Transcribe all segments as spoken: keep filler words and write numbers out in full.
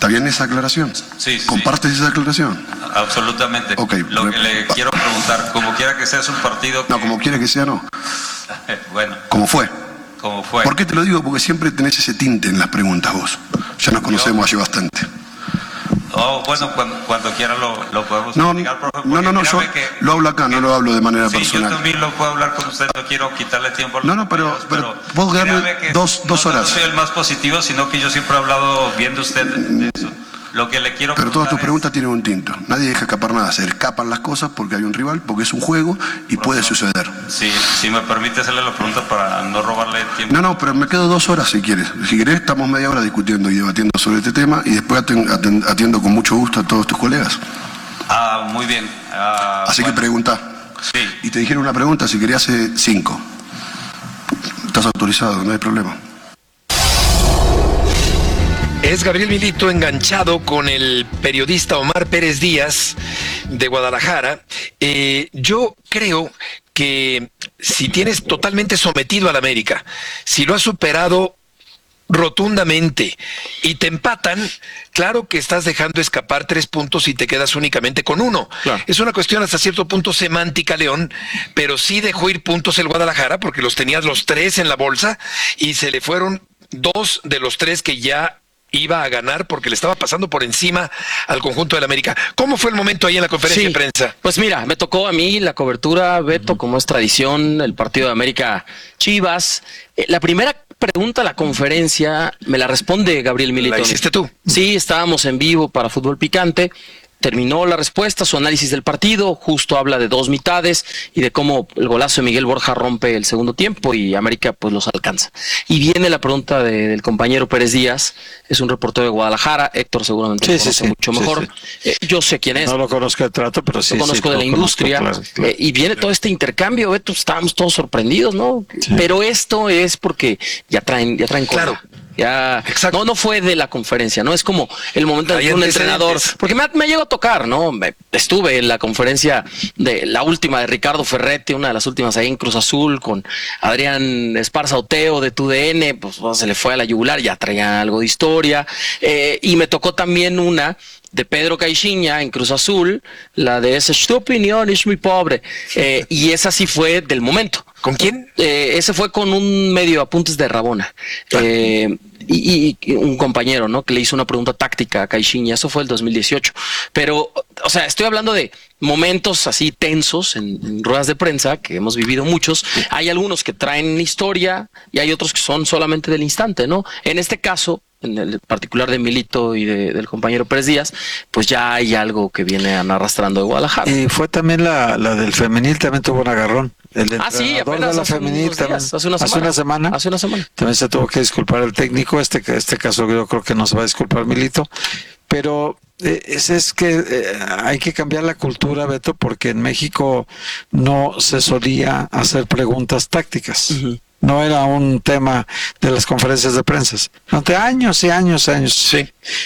¿Está bien esa aclaración? Sí, sí. ¿Compartes esa aclaración? Absolutamente. Okay. Lo que le quiero preguntar, como quiera que sea, es un partido que... No, como quiera que sea, no. Bueno. ¿Cómo fue? ¿Cómo fue? ¿Por qué te lo digo? Porque siempre tenés ese tinte en las preguntas vos. Ya nos conocemos hace bastante. Oh, bueno, cuando, cuando quiera lo, lo podemos no, explicar, profe. No, no, no, yo que, lo hablo acá, que, no lo hablo de manera sí, personal. Yo también lo puedo hablar con usted, no quiero quitarle tiempo a los No, no, pero, pero, pero vos darme dos, dos no, horas. No soy el más positivo, sino que yo siempre he hablado bien de usted de eso. Lo que le quiero Pero todas tus es... preguntas tienen un tinto. Nadie deja escapar nada. Se escapan las cosas porque hay un rival, porque es un juego y Profesor, puede suceder. Sí, si me permite hacerle la pregunta para no robarle tiempo. No, no, pero me quedo dos horas si quieres. Si querés, estamos media hora discutiendo y debatiendo sobre este tema y después atiendo con mucho gusto a todos tus colegas. Ah, muy bien. Ah, Así bueno. que pregunta. Sí. Y te dijeron una pregunta, si querías hacer cinco. Estás autorizado, no hay problema. Es Gabriel Milito enganchado con el periodista Omar Pérez Díaz de Guadalajara. Eh, yo creo que si tienes totalmente sometido al América, si lo has superado rotundamente y te empatan, claro que estás dejando escapar tres puntos y te quedas únicamente con uno. Claro. Es una cuestión hasta cierto punto semántica, León, pero sí dejó ir puntos el Guadalajara porque los tenías los tres en la bolsa y se le fueron dos de los tres que ya iba a ganar porque le estaba pasando por encima al conjunto del América. ¿Cómo fue el momento ahí en la conferencia sí, de prensa? Pues mira, me tocó a mí la cobertura, Beto, uh-huh. como es tradición, el partido de América Chivas. Eh, la primera pregunta a la conferencia me la responde Gabriel Milito. ¿La hiciste tú? Sí, estábamos en vivo para Fútbol Picante. Terminó la respuesta, su análisis del partido, justo habla de dos mitades y de cómo el golazo de Miguel Borja rompe el segundo tiempo y América pues los alcanza. Y viene la pregunta de, del compañero Pérez Díaz, es un reportero de Guadalajara, Héctor seguramente sí, lo conoce sí, mucho sí, mejor. Sí. Eh, yo sé quién es. No lo conozco de trato, pero sí. Lo conozco sí, de la lo industria. Conozco, claro, claro. Eh, y viene todo este intercambio, Beto, estábamos todos sorprendidos, ¿no? Sí. Pero esto es porque ya traen, ya traen claro. cola. Ya, Exacto. no, no fue de la conferencia, no es como el momento en que un entrenador, porque me, me llegó a tocar, ¿no? Me, estuve en la conferencia de la última de Ricardo Ferretti, una de las últimas ahí en Cruz Azul, con Adrián Esparza Oteo de T U D N, pues bueno, se le fue a la yugular, ya traía algo de historia, eh, y me tocó también una de Pedro Caixinha en Cruz Azul, la de esa tu opinión es muy pobre, eh, y esa sí fue del momento. ¿Con quién? Eh, ese fue con un medio apuntes de Rabona. Eh, y, y un compañero, ¿no? Que le hizo una pregunta táctica a Caixinha, eso fue el dos mil dieciocho. Pero, o sea, estoy hablando de momentos así tensos en, en ruedas de prensa, que hemos vivido muchos. Hay algunos que traen historia y hay otros que son solamente del instante, ¿no? En este caso, en el particular de Milito y de, del compañero Pérez Díaz, pues ya hay algo que viene arrastrando de Guadalajara. Y fue también la, la del femenil, también tuvo un agarrón. El ah, sí, apenas de la hace, femenil también, días, hace, una hace una semana. Hace una semana. También se tuvo que disculpar el técnico, este, este caso yo creo que no se va a disculpar Milito, pero eh, es, es que eh, hay que cambiar la cultura, Beto, porque en México no se solía hacer preguntas tácticas. Uh-huh. No era un tema de las conferencias de prensa. Durante años y años y años. Sí.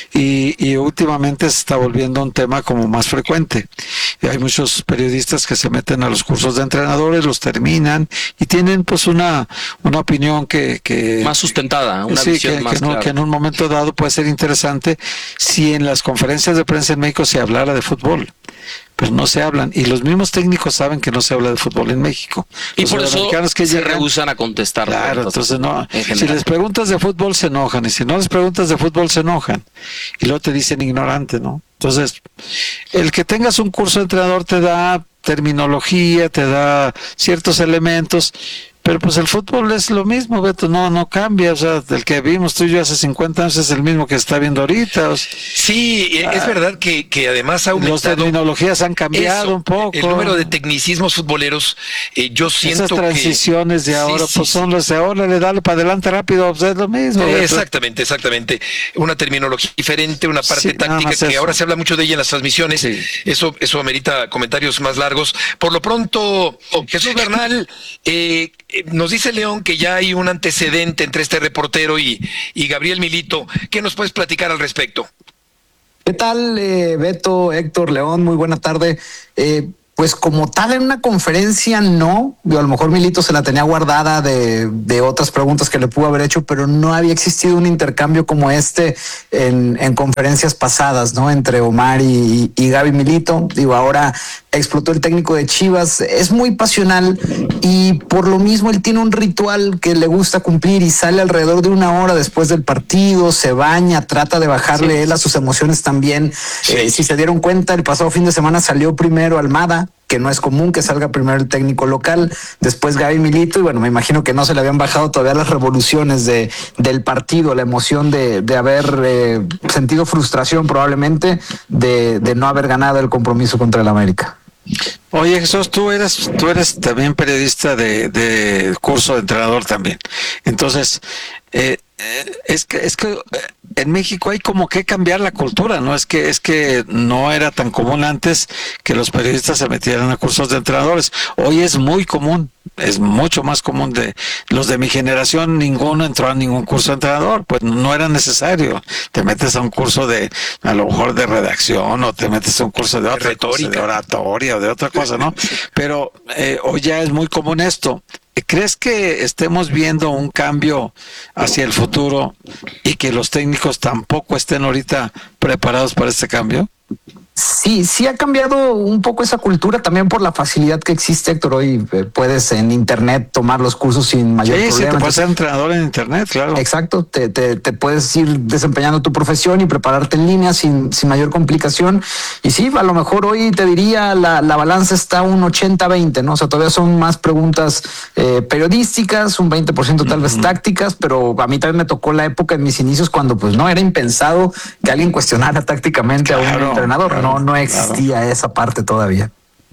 Y, y últimamente se está volviendo un tema como más frecuente. Y hay muchos periodistas que se meten a los cursos de entrenadores, los terminan y tienen pues una, una opinión que, que... más sustentada, una sí, visión que, más que, no, clara. que en un momento dado puede ser interesante si en las conferencias de prensa en México se hablara de fútbol. Pero no se hablan, y los mismos técnicos saben que no se habla de fútbol en México. Y los por eso que se llegan, rehusan a contestar. Claro, entonces no, si les preguntas de fútbol se enojan, y si no les preguntas de fútbol se enojan, y luego te dicen ignorante, ¿no? Entonces, el que tengas un curso de entrenador te da terminología, te da ciertos elementos, pero pues el fútbol es lo mismo, Beto, no no cambia, o sea, el que vimos tú y yo hace cincuenta años es el mismo que está viendo ahorita. O sea, sí, ah, es verdad que, que además ha aumentado. Las terminologías han cambiado eso, un poco. El número de tecnicismos futboleros, eh, yo siento Esas transiciones que, de ahora, sí, pues sí, son las de ahora, le dale para adelante rápido, pues es lo mismo. Eh, Beto. exactamente, exactamente. Una terminología diferente, una parte Sí, táctica que eso. ahora se habla mucho de ella en las transmisiones. Sí. Eso, eso amerita comentarios más largos. Por lo pronto, Jesús Bernal, eh, nos dice León que ya hay un antecedente entre este reportero y, y Gabriel Milito. ¿Qué nos puedes platicar al respecto? ¿Qué tal, eh, Beto, Héctor, León? Muy buena tarde. Eh, Pues como tal en una conferencia no, yo, a lo mejor Milito se la tenía guardada de, de otras preguntas que le pudo haber hecho, pero no había existido un intercambio como este en, en conferencias pasadas, ¿no? Entre Omar y, y Gaby Milito. Digo, ahora explotó el técnico de Chivas, es muy pasional y por lo mismo él tiene un ritual que le gusta cumplir y sale alrededor de una hora después del partido, se baña, trata de bajarle sí. él a sus emociones también. Sí. Eh, si se dieron cuenta, el pasado fin de semana salió primero Almada, que no es común que salga primero el técnico local, después Gaby Milito, y bueno, me imagino que no se le habían bajado todavía las revoluciones de, del partido, la emoción de, de haber eh, sentido frustración probablemente de, de no haber ganado el compromiso contra el América. Oye, Jesús, tú eres, tú eres también periodista de, de curso de entrenador también. Entonces, eh, es que, es que en México hay como que cambiar la cultura, ¿no? Es que, es que no era tan común antes que los periodistas se metieran a cursos de entrenadores. Hoy es muy común, es mucho más común. De los de mi generación, ninguno entró a ningún curso de entrenador, pues no era necesario. Te metes a un curso de, a lo mejor de redacción, o te metes a un curso de otra cosa, de oratoria o de otra cosa, ¿no? Pero eh, hoy ya es muy común esto. ¿Crees que estemos viendo un cambio hacia el futuro y que los técnicos tampoco estén ahorita preparados para este cambio? Sí, sí ha cambiado un poco esa cultura también por la facilidad que existe, Héctor. Hoy eh, puedes en internet tomar los cursos sin mayor sí, problema. Sí, te puedes Entonces, ser entrenador en internet, claro. Exacto, te, te, te puedes ir desempeñando tu profesión y prepararte en línea sin, sin mayor complicación. Y sí, a lo mejor hoy te diría la, la balanza está un ochenta veinte, ¿no? O sea, todavía son más preguntas eh, periodísticas, un veinte por ciento tal vez uh-huh. tácticas, pero a mí también me tocó la época en mis inicios cuando pues no era impensado que alguien cuestionara tácticamente claro, a un entrenador. Claro. No, no existía claro. esa parte todavía.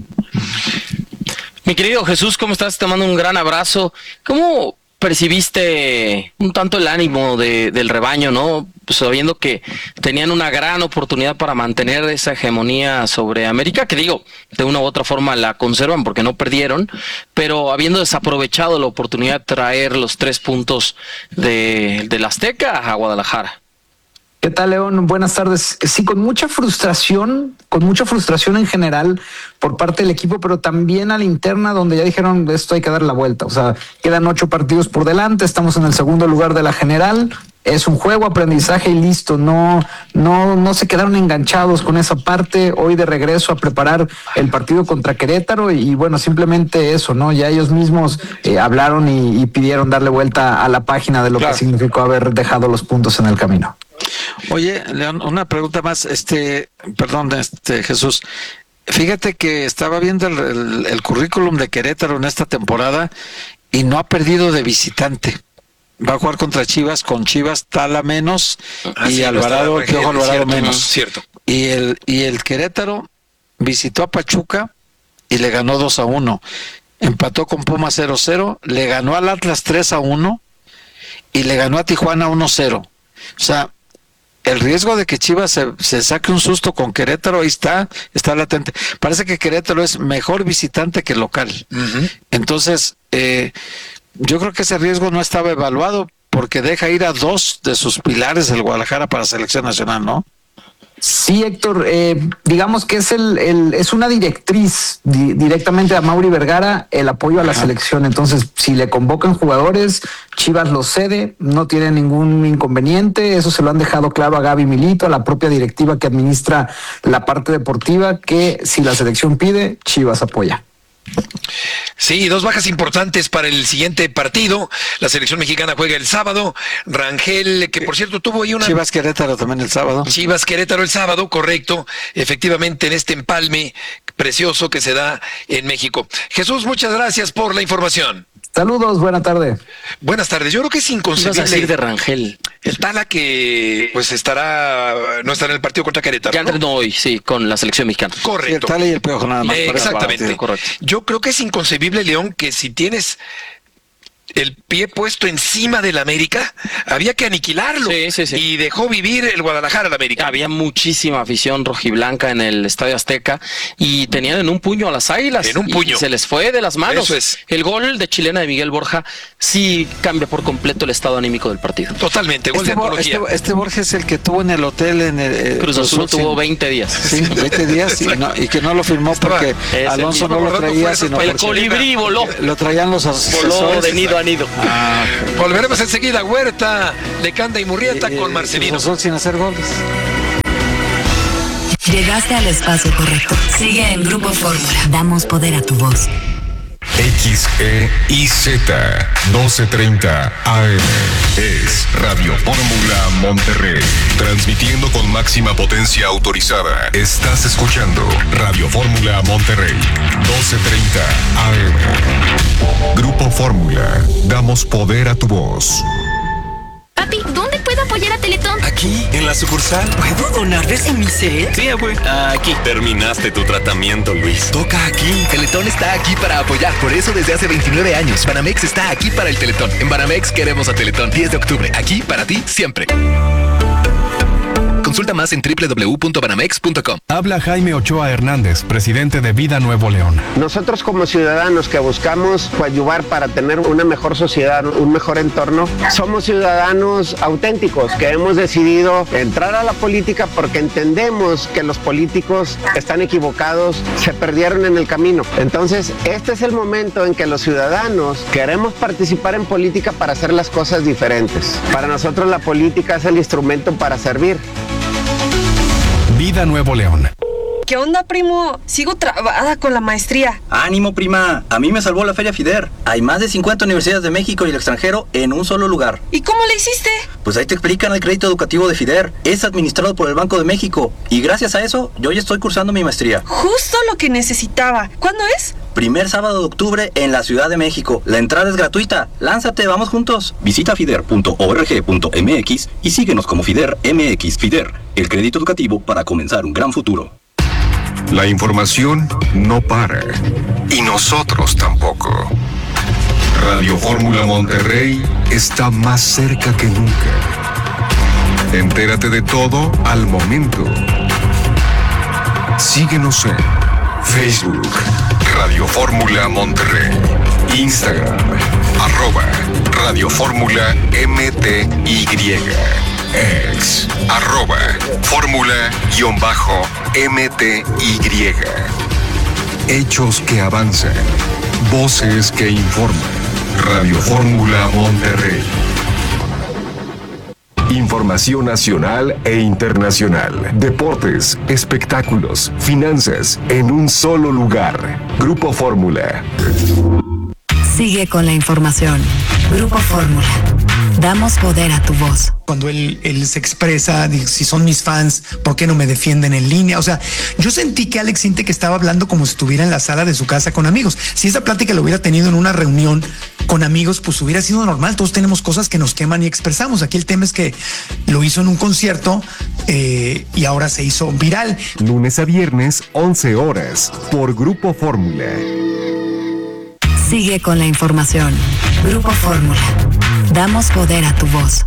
Mi querido Jesús, ¿cómo estás? Te mando un gran abrazo. ¿Cómo percibiste un tanto el ánimo de, del rebaño, no? Sabiendo que tenían una gran oportunidad para mantener esa hegemonía sobre América, que digo, de una u otra forma la conservan porque no perdieron, pero habiendo desaprovechado la oportunidad de traer los tres puntos de, del Azteca a Guadalajara. ¿Qué tal, León? Buenas tardes. Sí, con mucha frustración, con mucha frustración en general por parte del equipo, pero también a la interna donde ya dijeron esto hay que dar la vuelta. O sea, quedan ocho partidos por delante, estamos en el segundo lugar de la general. Es un juego, aprendizaje y listo. No, no, no se quedaron enganchados con esa parte. Hoy de regreso a preparar el partido contra Querétaro y, y bueno, simplemente eso, ¿no? Ya ellos mismos eh, hablaron y, y pidieron darle vuelta a la página de lo claro. que significó haber dejado los puntos en el camino. Oye, León, una pregunta más, este, perdón, este Jesús. Fíjate que estaba viendo el, el, el currículum de Querétaro en esta temporada y no ha perdido de visitante. Va a jugar contra Chivas, con Chivas Tala menos ah, y sí, Alvarado, no Piojo Alvarado cierto, menos. Cierto. Y el, y el Querétaro visitó a Pachuca y le ganó dos a uno. Empató con Pumas cero cero, le ganó al Atlas tres a uno y le ganó a Tijuana uno cero. O sea, el riesgo de que Chivas se, se saque un susto con Querétaro, ahí está, está latente. Parece que Querétaro es mejor visitante que local. Uh-huh. Entonces, eh, yo creo que ese riesgo no estaba evaluado porque deja ir a dos de sus pilares del Guadalajara para selección nacional, ¿no? Sí, Héctor, eh, digamos que es el, el es una directriz di, directamente a Mauri Vergara el apoyo a la Ajá. selección. Entonces, si le convocan jugadores, Chivas los cede, no tiene ningún inconveniente. Eso se lo han dejado claro a Gaby Milito, a la propia directiva que administra la parte deportiva, que si la selección pide, Chivas apoya. Sí, dos bajas importantes para el siguiente partido. La selección mexicana juega el sábado. Rangel, que por cierto tuvo ahí una... Chivas Querétaro también el sábado. Chivas Querétaro el sábado, correcto. Efectivamente, en este empalme precioso que se da en México. Jesús, muchas gracias por la información. Saludos, buena tarde. Buenas tardes. Yo creo que es inconcebible. ¿Qué vas a decir de Rangel? El Tala que pues estará, no estará en el partido contra Querétaro. Ya entrenó ¿no? hoy, sí, con la selección mexicana. Correcto. El Tala y el Piojo nada más. Eh, exactamente. Correcto. Yo creo que es inconcebible, León, que si tienes el pie puesto encima del América, había que aniquilarlo. Sí, sí, sí. Y dejó vivir el Guadalajara al América. Había muchísima afición rojiblanca en el Estadio Azteca y tenían en un puño a las Águilas. En un puño. Y se les fue de las manos. Eso es. El gol de chilena de Miguel Borja sí cambia por completo el estado anímico del partido. Totalmente, gol Este, de Bo- antología. este, este Borges es el que tuvo en el hotel en el eh, Cruz Azul tuvo sin- veinte días. Sí, veinte días y, no- y que no lo firmó Estaba- porque Ese Alonso mismo no lo guardando traía, fuerzas sino para El porque colibrí voló. lo traían los asesores. Voló de nido a nido. Ah, Volveremos enseguida. Huerta, Lecanda y Murrieta y- con y Marcelino. Cruz Azul sin hacer goles. Llegaste al espacio correcto. Sigue en Grupo Fórmula. Damos poder a tu voz. X E I Z doce treinta A M es Radio Fórmula Monterrey, transmitiendo con máxima potencia autorizada. Estás escuchando Radio Fórmula Monterrey, doce treinta A M. Grupo Fórmula, damos poder a tu voz. Papi, ¿dónde puedo apoyar a Teletón? Aquí, en la sucursal. ¿Puedo donarles en mi set? Sí, güey. Aquí. Terminaste tu tratamiento, Luis. Toca aquí. Teletón está aquí para apoyar. Por eso desde hace veintinueve años, Banamex está aquí para el Teletón. En Banamex queremos a Teletón. diez de octubre. Aquí para ti siempre. Consulta más en doble u doble u doble u punto banamex punto com. Habla Jaime Ochoa Hernández, presidente de Vida Nuevo León. Nosotros como ciudadanos que buscamos coadyuvar para tener una mejor sociedad, un mejor entorno, somos ciudadanos auténticos que hemos decidido entrar a la política porque entendemos que los políticos están equivocados, se perdieron en el camino. Entonces, este es el momento en que los ciudadanos queremos participar en política para hacer las cosas diferentes. Para nosotros la política es el instrumento para servir. Vida Nuevo León. ¿Qué onda, primo? Sigo trabada con la maestría. Ánimo, prima. A mí me salvó la Feria FIDER. Hay más de cincuenta universidades de México y el extranjero en un solo lugar. ¿Y cómo le hiciste? Pues ahí te explican el crédito educativo de FIDER. Es administrado por el Banco de México. Y gracias a eso, yo ya estoy cursando mi maestría. Justo lo que necesitaba. ¿Cuándo es? Primer sábado de octubre en la Ciudad de México. La entrada es gratuita. Lánzate, vamos juntos. Visita fider punto org punto m x y síguenos como FIDER M X. FIDER, el crédito educativo para comenzar un gran futuro. La información no para. Y nosotros tampoco. Radio Fórmula Monterrey está más cerca que nunca. Entérate de todo al momento. Síguenos en Facebook, Radio Fórmula Monterrey, Instagram, arroba Radio Fórmula M T Y, ex, arroba Fórmula-M T Y. Hechos que avanzan, voces que informan. Radio Fórmula Monterrey. Información nacional e internacional. Deportes, espectáculos, finanzas, en un solo lugar. Grupo Fórmula. Sigue con la información. Grupo Fórmula. Damos poder a tu voz. Cuando él, él se expresa, dice, si son mis fans, ¿por qué no me defienden en línea? O sea, yo sentí que Alex Intec estaba hablando como si estuviera en la sala de su casa con amigos. Si esa plática lo hubiera tenido en una reunión con amigos, pues hubiera sido normal. Todos tenemos cosas que nos queman y expresamos. Aquí el tema es que lo hizo en un concierto eh, y ahora se hizo viral. Lunes a viernes, once horas, por Grupo Fórmula. Sigue con la información. Grupo Fórmula. Damos poder a tu voz.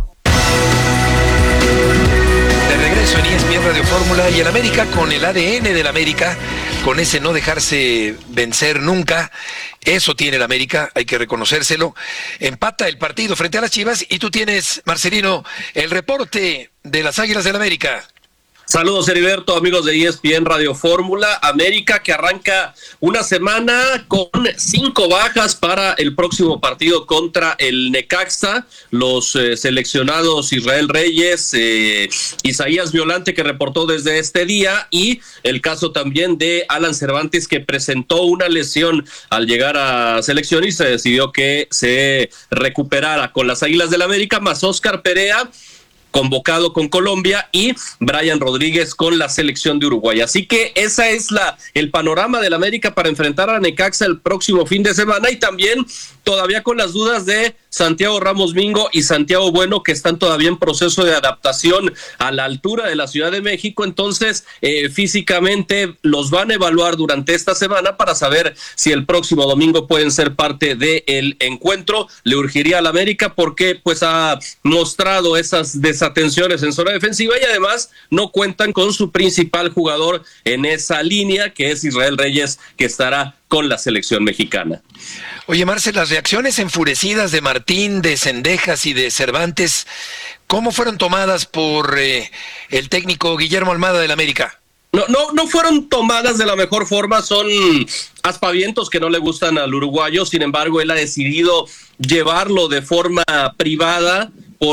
De regreso en E S P N Radio Fórmula y el América con el A D N del América, con ese no dejarse vencer nunca. Eso tiene el América, hay que reconocérselo. Empata el partido frente a las Chivas y tú tienes, Marcelino, el reporte de las Águilas del América. Saludos, Heriberto, amigos de E S P N Radio Fórmula. América que arranca una semana con cinco bajas para el próximo partido contra el Necaxa. Los eh, seleccionados Israel Reyes, eh, Isaías Violante, que reportó desde este día, y el caso también de Alan Cervantes, que presentó una lesión al llegar a selección y se decidió que se recuperara con las Águilas del América, más Óscar Perea, convocado con Colombia, y Brian Rodríguez con la selección de Uruguay. Así que esa es la el panorama del América para enfrentar a Necaxa el próximo fin de semana, y también todavía con las dudas de Santiago Ramos Mingo y Santiago Bueno, que están todavía en proceso de adaptación a la altura de la Ciudad de México. Entonces, eh, físicamente los van a evaluar durante esta semana para saber si el próximo domingo pueden ser parte del encuentro. Le urgiría al América porque pues ha mostrado esas desatenciones en zona defensiva y además no cuentan con su principal jugador en esa línea, que es Israel Reyes, que estará con la selección mexicana. Oye, Marce, las reacciones enfurecidas de Martín, de Cendejas y de Cervantes, ¿cómo fueron tomadas por eh, el técnico Guillermo Almada del América? No, no, no fueron tomadas de la mejor forma, son aspavientos que no le gustan al uruguayo. Sin embargo, él ha decidido llevarlo de forma privada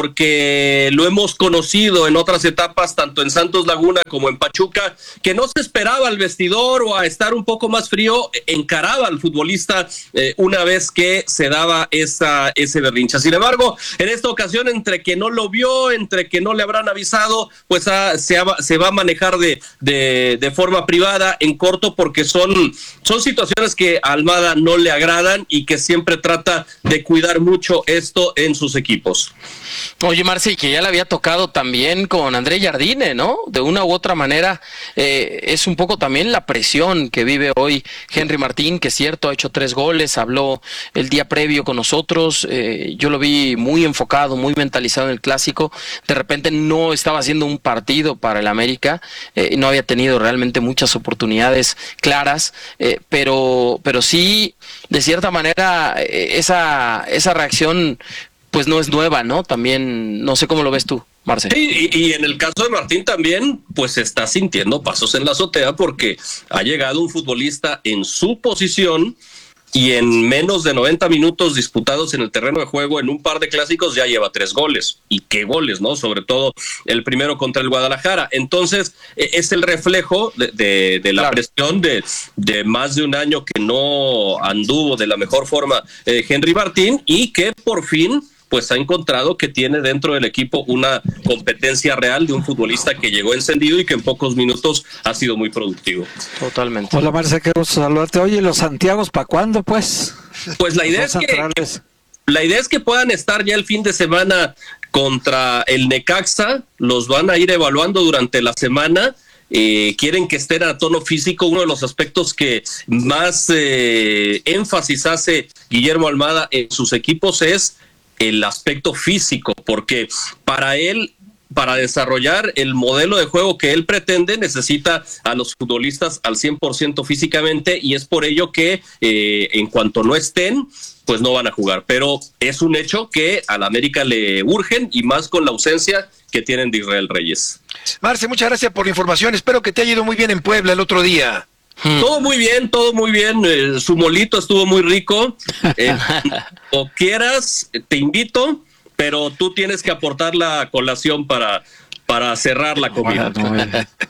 porque lo hemos conocido en otras etapas, tanto en Santos Laguna como en Pachuca, que no se esperaba al vestidor o a estar un poco más frío, encaraba al futbolista eh, una vez que se daba esa, ese berrincha. Sin embargo, en esta ocasión, entre que no lo vio, entre que no le habrán avisado, pues ah, se, ha, se va a manejar de, de, de forma privada, en corto, porque son, son situaciones que a Almada no le agradan y que siempre trata de cuidar mucho esto en sus equipos. Oye, Marci, que ya le había tocado también con André Jardine, ¿no? De una u otra manera, eh, es un poco también la presión que vive hoy Henry Martín, que es cierto, ha hecho tres goles, habló el día previo con nosotros, eh, yo lo vi muy enfocado, muy mentalizado en el clásico, de repente no estaba haciendo un partido para el América, eh, no había tenido realmente muchas oportunidades claras, eh, pero, pero sí, de cierta manera, eh, esa, esa reacción pues no es nueva, ¿no? También, no sé cómo lo ves tú, Marce. Sí, y, y en el caso de Martín también, pues está sintiendo pasos en la azotea porque ha llegado un futbolista en su posición y en menos de noventa minutos disputados en el terreno de juego, en un par de clásicos, ya lleva tres goles. Y qué goles, ¿no? Sobre todo el primero contra el Guadalajara. Entonces, es el reflejo de, de, de la claro. presión de, de más de un año que no anduvo de la mejor forma eh, Henry Martín y que por fin pues ha encontrado que tiene dentro del equipo una competencia real de un futbolista que llegó encendido y que en pocos minutos ha sido muy productivo. Totalmente. Hola, Marce, qué gusto saludarte. Oye, ¿los Santiagos para cuándo, pues? Pues la idea es que, que la idea es que puedan estar ya el fin de semana contra el Necaxa, los van a ir evaluando durante la semana. Eh, quieren que estén a tono físico. Uno de los aspectos que más eh, énfasis hace Guillermo Almada en sus equipos es el aspecto físico, porque para él, para desarrollar el modelo de juego que él pretende, necesita a los futbolistas al cien por ciento físicamente, y es por ello que eh, en cuanto no estén, pues no van a jugar. Pero es un hecho que a la América le urgen, y más con la ausencia que tienen de Israel Reyes. Marce, muchas gracias por la información. Espero que te haya ido muy bien en Puebla el otro día. Hmm. Todo muy bien, todo muy bien. Eh, su molito estuvo muy rico. Eh, o quieras, te invito, pero tú tienes que aportar la colación para, para cerrar la comida. Bueno,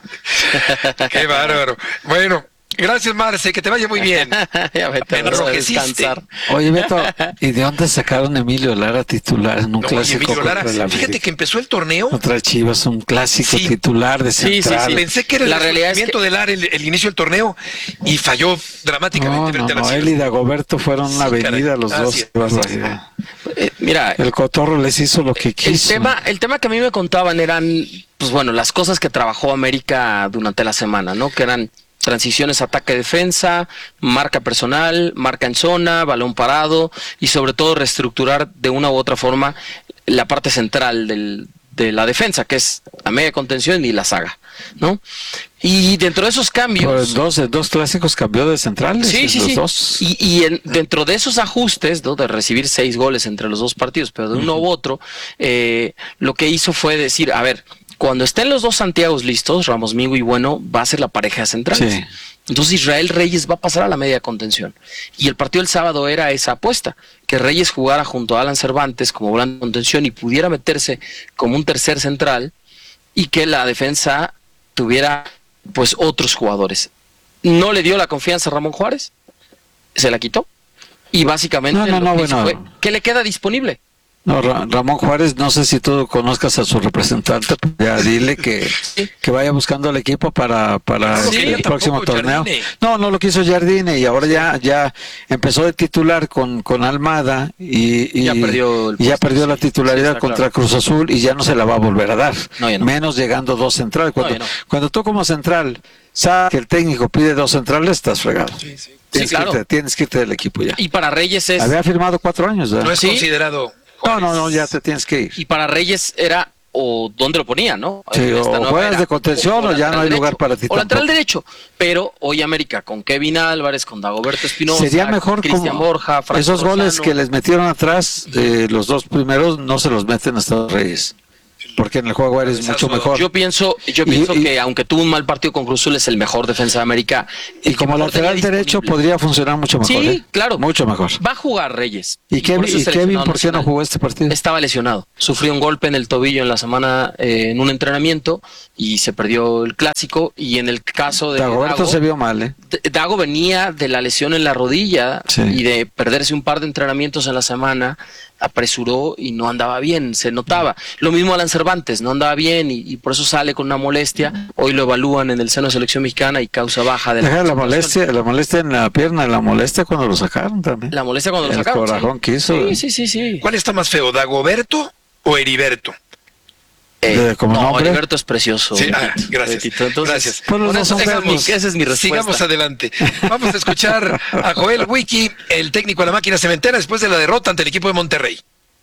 qué bárbaro. Bueno, gracias, Marce, que te vaya muy bien. Ya vete a descansar. Oye, Beto, ¿y de dónde sacaron a Emilio Lara titular en un no, clásico? Emilio Lara, fíjate que empezó el torneo. Otra Chivas, un clásico sí. titular de central. Sí, sí, sí. Pensé que era la el descubrimiento es que... de Lara el, el inicio del torneo y falló dramáticamente. No, no, frente no, a la él y Dagoberto fueron sí, una avenida los dos. Sí, sí. Eh, mira, el Cotorro les hizo lo que quiso. El tema, el tema que a mí me contaban eran, pues bueno, las cosas que trabajó América durante la semana, ¿no? Que eran transiciones, ataque, defensa, marca personal, marca en zona, balón parado y sobre todo reestructurar de una u otra forma la parte central del, de la defensa, que es la media contención y la saga, ¿no? Y dentro de esos cambios... Pues dos, dos clásicos cambió de centrales. Sí, sí, los sí. Dos. Y, y en, dentro de esos ajustes, ¿no? De recibir seis goles entre los dos partidos, pero de uno uh-huh. u otro, eh, lo que hizo fue decir, a ver, cuando estén los dos Santiagos listos, Ramos Mingo y Bueno, va a ser la pareja central. Sí. Entonces Israel Reyes va a pasar a la media contención. Y el partido del sábado era esa apuesta, que Reyes jugara junto a Alan Cervantes como volante de contención y pudiera meterse como un tercer central y que la defensa tuviera pues otros jugadores. No le dio la confianza a Ramón Juárez, se la quitó y básicamente no, no, lo no, que bueno. fue, ¿qué le queda disponible? No, Ra- Ramón Juárez, no sé si tú conozcas a su representante, ya dile que, que vaya buscando al equipo para, para Sí, el próximo tampoco torneo. Jardine. No, no lo quiso Jardine y ahora ya, ya empezó de titular con, con Almada y, y Ya perdió el y ya puesto, perdió la sí. titularidad Sí, está contra claro. Cruz Azul y ya no se la va a volver a dar. No, ya no. Menos llegando dos centrales. Cuando, No, ya no. cuando tú como central sabes que el técnico pide dos centrales, estás fregado. Sí, sí. Tienes, Sí, claro. que irte, tienes que irte del equipo ya. Y para Reyes es... Había firmado cuatro años, ¿verdad? No es Sí. considerado. No, no, no, ya te tienes que ir. Y para Reyes era o dónde lo ponía, ¿no? Sí, En esta o nueva juegas era. de contención o ya no hay lateral lugar derecho. para ti O lateral tampoco. derecho. Pero hoy América con Kevin Álvarez, con Dagoberto Espinosa, Sería mejor Cristian como Borja, Franco esos goles Lozano. que les metieron atrás, eh, los dos primeros no se los meten hasta los Reyes, porque en el juego eres mucho mejor. Yo pienso, yo Y- pienso y- que aunque tuvo un mal partido con Cruz Azul, es el mejor defensa de América. Y el que como mejor lateral tenía derecho disponible. podría funcionar mucho mejor. Sí, ¿eh? claro. Mucho mejor. Va a jugar Reyes. ¿Y Kevin, por eso y es Kevin seleccionado por qué no nacional. jugó este partido? Estaba lesionado. Sufrió un golpe en el tobillo en la semana eh, en un entrenamiento y se perdió el clásico. Y en el caso de Dagoberto Dago, se vio mal, ¿eh? D- Dago venía de la lesión en la rodilla Sí. y de perderse un par de entrenamientos en la semana, apresuró y no andaba bien, se notaba. Lo mismo Alan Cervantes, no andaba bien y, y por eso sale con una molestia. Hoy lo evalúan en el seno de selección mexicana y causa baja de la Deja la concentración. molestia, la molestia en la pierna, la molestia cuando lo sacaron también. La molestia cuando lo El sacaron. corajón sí. que hizo. Sí, sí, sí, sí. ¿Cuál está más feo, Dagoberto o Heriberto? Eh, De- como no, nombre. Heriberto es precioso. Sí, Betito, ah, gracias. Betito. Entonces, Gracias. Pues los con dos eso- son esa, es mi, feos. esa es mi respuesta. Sigamos adelante. Vamos a escuchar a Joel Wiki, el técnico de la máquina cementera, después de la derrota ante el equipo de Monterrey.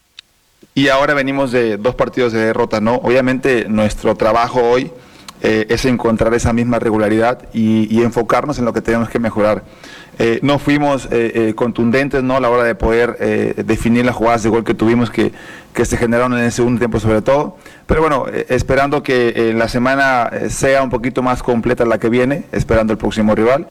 Y ahora venimos de dos partidos de derrota, ¿no? Obviamente nuestro trabajo hoy eh, es encontrar esa misma regularidad y, y enfocarnos en lo que tenemos que mejorar. Eh, no fuimos eh, eh, contundentes, ¿no? A la hora de poder eh, definir las jugadas de gol que tuvimos que, que se generaron en el segundo tiempo sobre todo. Pero bueno, eh, esperando que eh, la semana eh, sea un poquito más completa la que viene, esperando el próximo rival.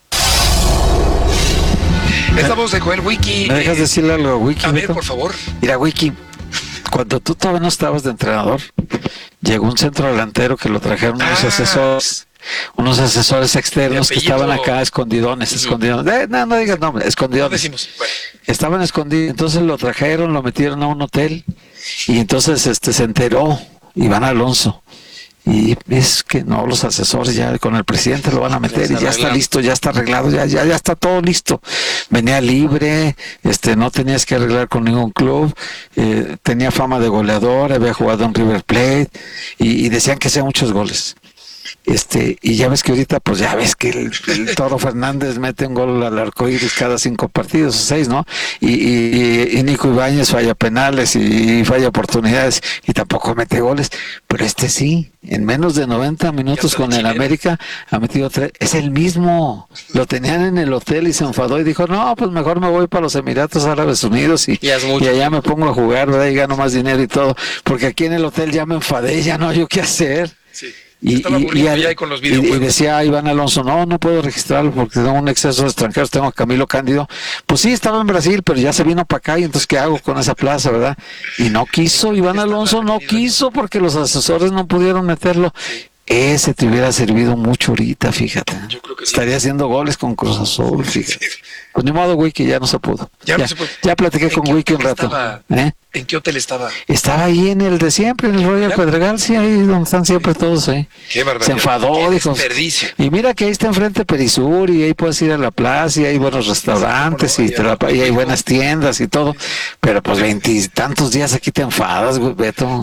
Esta voz de Joel Wiki. ¿Me dejas eh, decirle algo a Wiki? A ver, Beto? por favor. Mira, Wiki, cuando tú todavía no estabas de entrenador, llegó un centro delantero que lo trajeron unos Ah. asesores, unos asesores externos De que apellido- estaban acá escondidones, escondidos. Eh, no, no digas nombre, No escondidones. decimos. Bueno, Estaban escondidos, entonces lo trajeron, lo metieron a un hotel y entonces este se enteró Iván Alonso. Y es que no, los asesores ya con el presidente lo van a meter y ya está listo, ya está arreglado, ya, ya, ya está todo listo. Venía libre, este, no tenías que arreglar con ningún club, eh, tenía fama de goleador, había jugado en River Plate y, y decían que hacía muchos goles. Este, y ya ves que ahorita, pues ya ves que el, el Toro Fernández mete un gol al arco iris cada cinco partidos, seis, ¿no? Y, y, y Nico Ibáñez falla penales y, y falla oportunidades y tampoco mete goles, pero este sí, en menos de noventa minutos con el América ha metido tres, es el mismo, lo tenían en el hotel y se enfadó y dijo, no, pues mejor me voy para los Emiratos Árabes Unidos y, Ya es mucho. y allá me pongo a jugar, ¿verdad? Y gano más dinero y todo, porque aquí en el hotel ya me enfadé, ya no hay qué hacer. sí. Y, Estaba y- aburrido y- ya con los y- y videojuegos. decía Iván Alonso, no, no puedo registrarlo porque tengo un exceso de extranjeros, tengo a Camilo Cándido. Pues sí, estaba en Brasil, pero ya se vino para acá y entonces ¿qué hago con esa plaza, verdad? Y no quiso, Iván Alonso no quiso porque los asesores no pudieron meterlo. Ese te hubiera servido mucho ahorita, fíjate. Yo creo que sí. Estaría haciendo goles con Cruz Azul, fíjate. Pues ni modo, Wiki, ya no se pudo. Ya no se pudo. ya platiqué ¿En con qué Wiki un hotel rato. estaba? ¿Eh? ¿En qué hotel estaba? Estaba ahí en el de siempre, en el Royal ¿Ya? Pedregal, sí, ahí donde están siempre todos ahí. Qué barbaridad. Se enfadó, Qué dijo. desperdicio. Y mira que ahí está enfrente Perisur y ahí puedes ir a la plaza y hay buenos restaurantes y, te la- y hay buenas tiendas y todo. Pero pues veintitantos días aquí te enfadas, güey, Beto.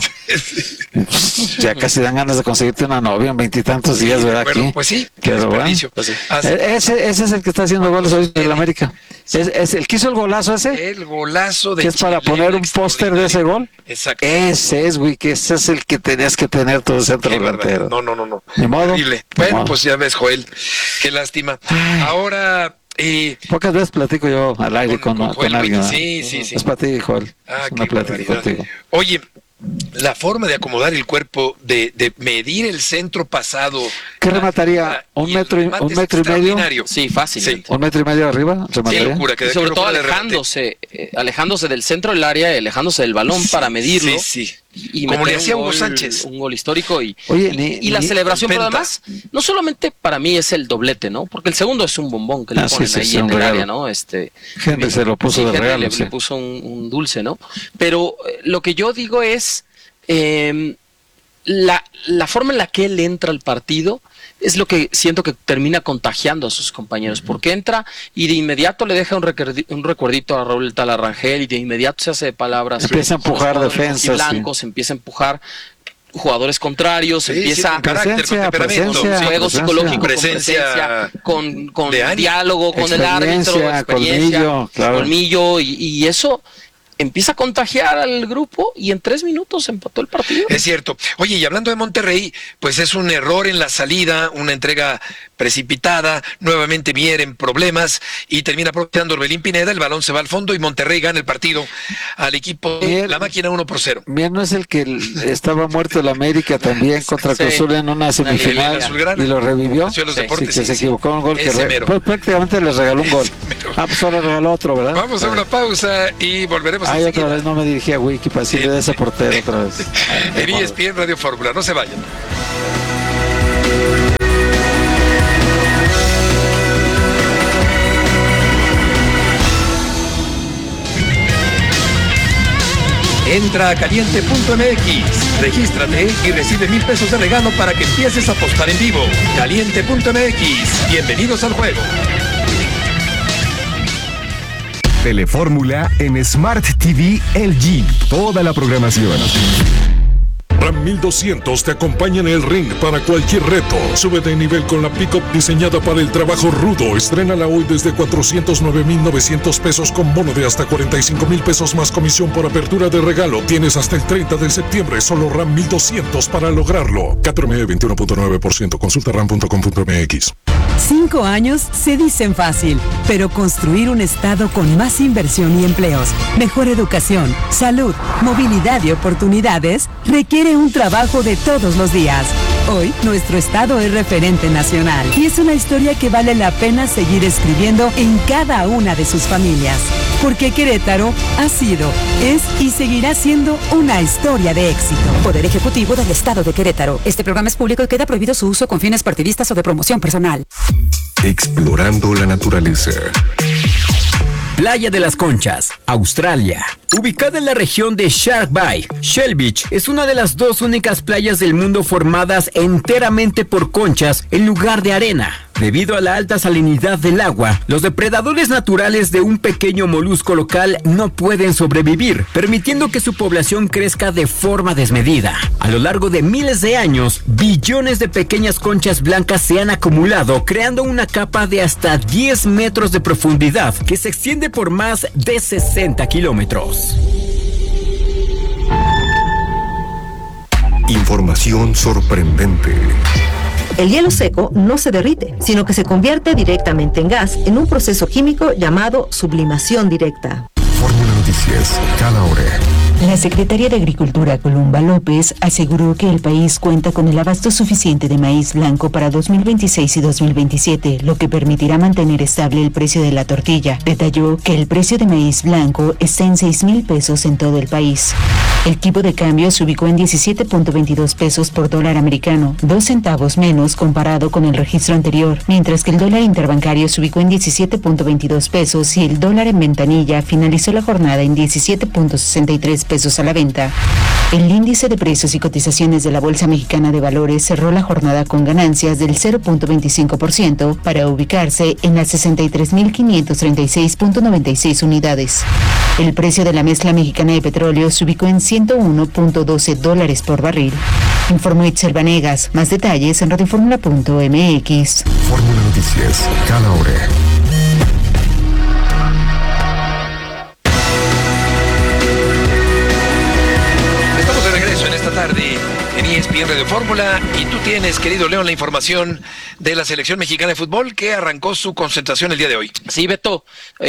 Ya casi dan ganas de conseguirte una novia en veintitantos días, ¿verdad? Bueno, Aquí. pues sí, qué Pero bueno, desperdicio. pues sí. Así- E- ese, ese es el que está haciendo goles hoy en el América. Es, es el que hizo el golazo ese, El golazo de que es para Chilena, poner un póster de ese gol. Exacto. Ese es, güey, que ese es el que tenías que tener todo el centro Qué barbaridad. delantero. No, no, no, no. Ni modo. Horrible. Ni Bueno, modo. pues ya ves, Joel. Qué lástima. Ahora, eh, Pocas veces platico yo al aire Con- con, con con Joel alguien. Wiki. ¿verdad? Sí, sí, sí. Es para ti, Joel. ah, Es una qué plática barbaridad. contigo. Oye, la forma de acomodar el cuerpo, de, de medir el centro pasado. ¿Qué remataría? ¿Un metro, y, un metro y medio? Sí, fácil. Sí. ¿Un metro y medio arriba? Sí, locura, que sobre todo alejándose, eh, alejándose del centro del área, alejándose del balón sí, para medirlo. Sí, sí. Y como le hacía un Hugo gol, Sánchez. Un gol histórico y, Oye, y, ni, y la ni celebración, pero además, no solamente para mí es el doblete, ¿no? Porque el segundo es un bombón que le ah, ponen sí, sí, ahí sí, en el regalo. área, ¿no? Este, gente se lo puso sí, de gente regalo. Le, sí. le puso un, un dulce, ¿no? Pero eh, lo que yo digo es eh, la, la forma en la que él entra al partido es lo que siento que termina contagiando a sus compañeros, porque entra y de inmediato le deja un, un recuerdito a Raúl Talarrangel y de inmediato se hace de palabras. Empieza a empujar defensas. Blancos, sí. Empieza a empujar jugadores contrarios, sí, empieza sí, con carácter, presencia, con temperamento, presencia, con juego presencia, psicológico, presencia, con presencia, con, con de diálogo con el árbitro, experiencia, colmillo, claro. colmillo y, y eso empieza a contagiar al grupo y en tres minutos empató el partido. Es cierto. Oye, y hablando de Monterrey, pues es un error en la salida, una entrega precipitada, nuevamente vienen problemas y termina aprovechando Orbelín Pineda, el balón se va al fondo y Monterrey gana el partido al equipo de Mier, la máquina uno por cero. Mier no es el que estaba muerto el América también contra sí. Cruz Azul en una semifinal y lo revivió. Sí, los sí, deportes, sí, que sí, se equivocó un gol que re, pues, prácticamente les regaló un gol. Ah, pues ahora regaló otro, ¿verdad? Vamos a una pausa y volveremos Ay, a otra vez no me dirigí a Wiki para decirle de ese portero otra vez. En E S P N Radio Fórmula, no se vayan. Entra a caliente punto m x, regístrate y recibe mil pesos de regalo para que empieces a apostar en vivo. caliente punto m x, bienvenidos al juego. Telefórmula en Smart T V L G. Toda la programación. Ram mil doscientos te acompaña en el ring para cualquier reto. Sube de nivel con la pick-up diseñada para el trabajo rudo. Estrénala hoy desde cuatrocientos nueve mil novecientos pesos con bono de hasta cuarenta y cinco mil pesos más comisión por apertura de regalo. Tienes hasta el treinta de septiembre. Solo Ram mil doscientos para lograrlo. K T R M veintiuno punto nueve por ciento. Consulta ram punto com punto m x. Cinco años se dicen fácil, pero construir un estado con más inversión y empleos, mejor educación, salud, movilidad y oportunidades requiere un trabajo de todos los días. Hoy, nuestro estado es referente nacional y es una historia que vale la pena seguir escribiendo en cada una de sus familias. Porque Querétaro ha sido, es y seguirá siendo una historia de éxito. Poder Ejecutivo del Estado de Querétaro. Este programa es público y queda prohibido su uso con fines partidistas o de promoción personal. Explorando la naturaleza. Playa de las Conchas, Australia. Ubicada en la región de Shark Bay, Shell Beach es una de las dos únicas playas del mundo formadas enteramente por conchas en lugar de arena. Debido a la alta salinidad del agua, los depredadores naturales de un pequeño molusco local no pueden sobrevivir, permitiendo que su población crezca de forma desmedida. A lo largo de miles de años, billones de pequeñas conchas blancas se han acumulado, creando una capa de hasta diez metros de profundidad que se extiende por más de sesenta kilómetros. Información sorprendente. El hielo seco no se derrite, sino que se convierte directamente en gas en un proceso químico llamado sublimación directa. Fórmula Noticias, cada hora. La secretaria de Agricultura, Columba López, aseguró que el país cuenta con el abasto suficiente de maíz blanco para dos mil veintiséis y dos mil veintisiete, lo que permitirá mantener estable el precio de la tortilla. Detalló que el precio de maíz blanco está en seis mil pesos en todo el país. El tipo de cambio se ubicó en diecisiete punto veintidós pesos por dólar americano, dos centavos menos comparado con el registro anterior, mientras que el dólar interbancario se ubicó en diecisiete punto veintidós pesos y el dólar en ventanilla finalizó la jornada en diecisiete punto sesenta y tres pesos a la venta. El índice de precios y cotizaciones de la Bolsa Mexicana de Valores cerró la jornada con ganancias del cero punto veinticinco por ciento para ubicarse en las sesenta y tres mil quinientos treinta y seis punto noventa y seis unidades. El precio de la mezcla mexicana de petróleo se ubicó en ciento uno punto doce dólares por barril. Informó Itzel Vanegas. Más detalles en radioformula punto m x. Fórmula Noticias, cada hora. Estamos de regreso en esta tarde en E S P bien Radio Fórmula, y tú tienes, querido León, la información de la selección mexicana de fútbol que arrancó su concentración el día de hoy. Sí, Beto,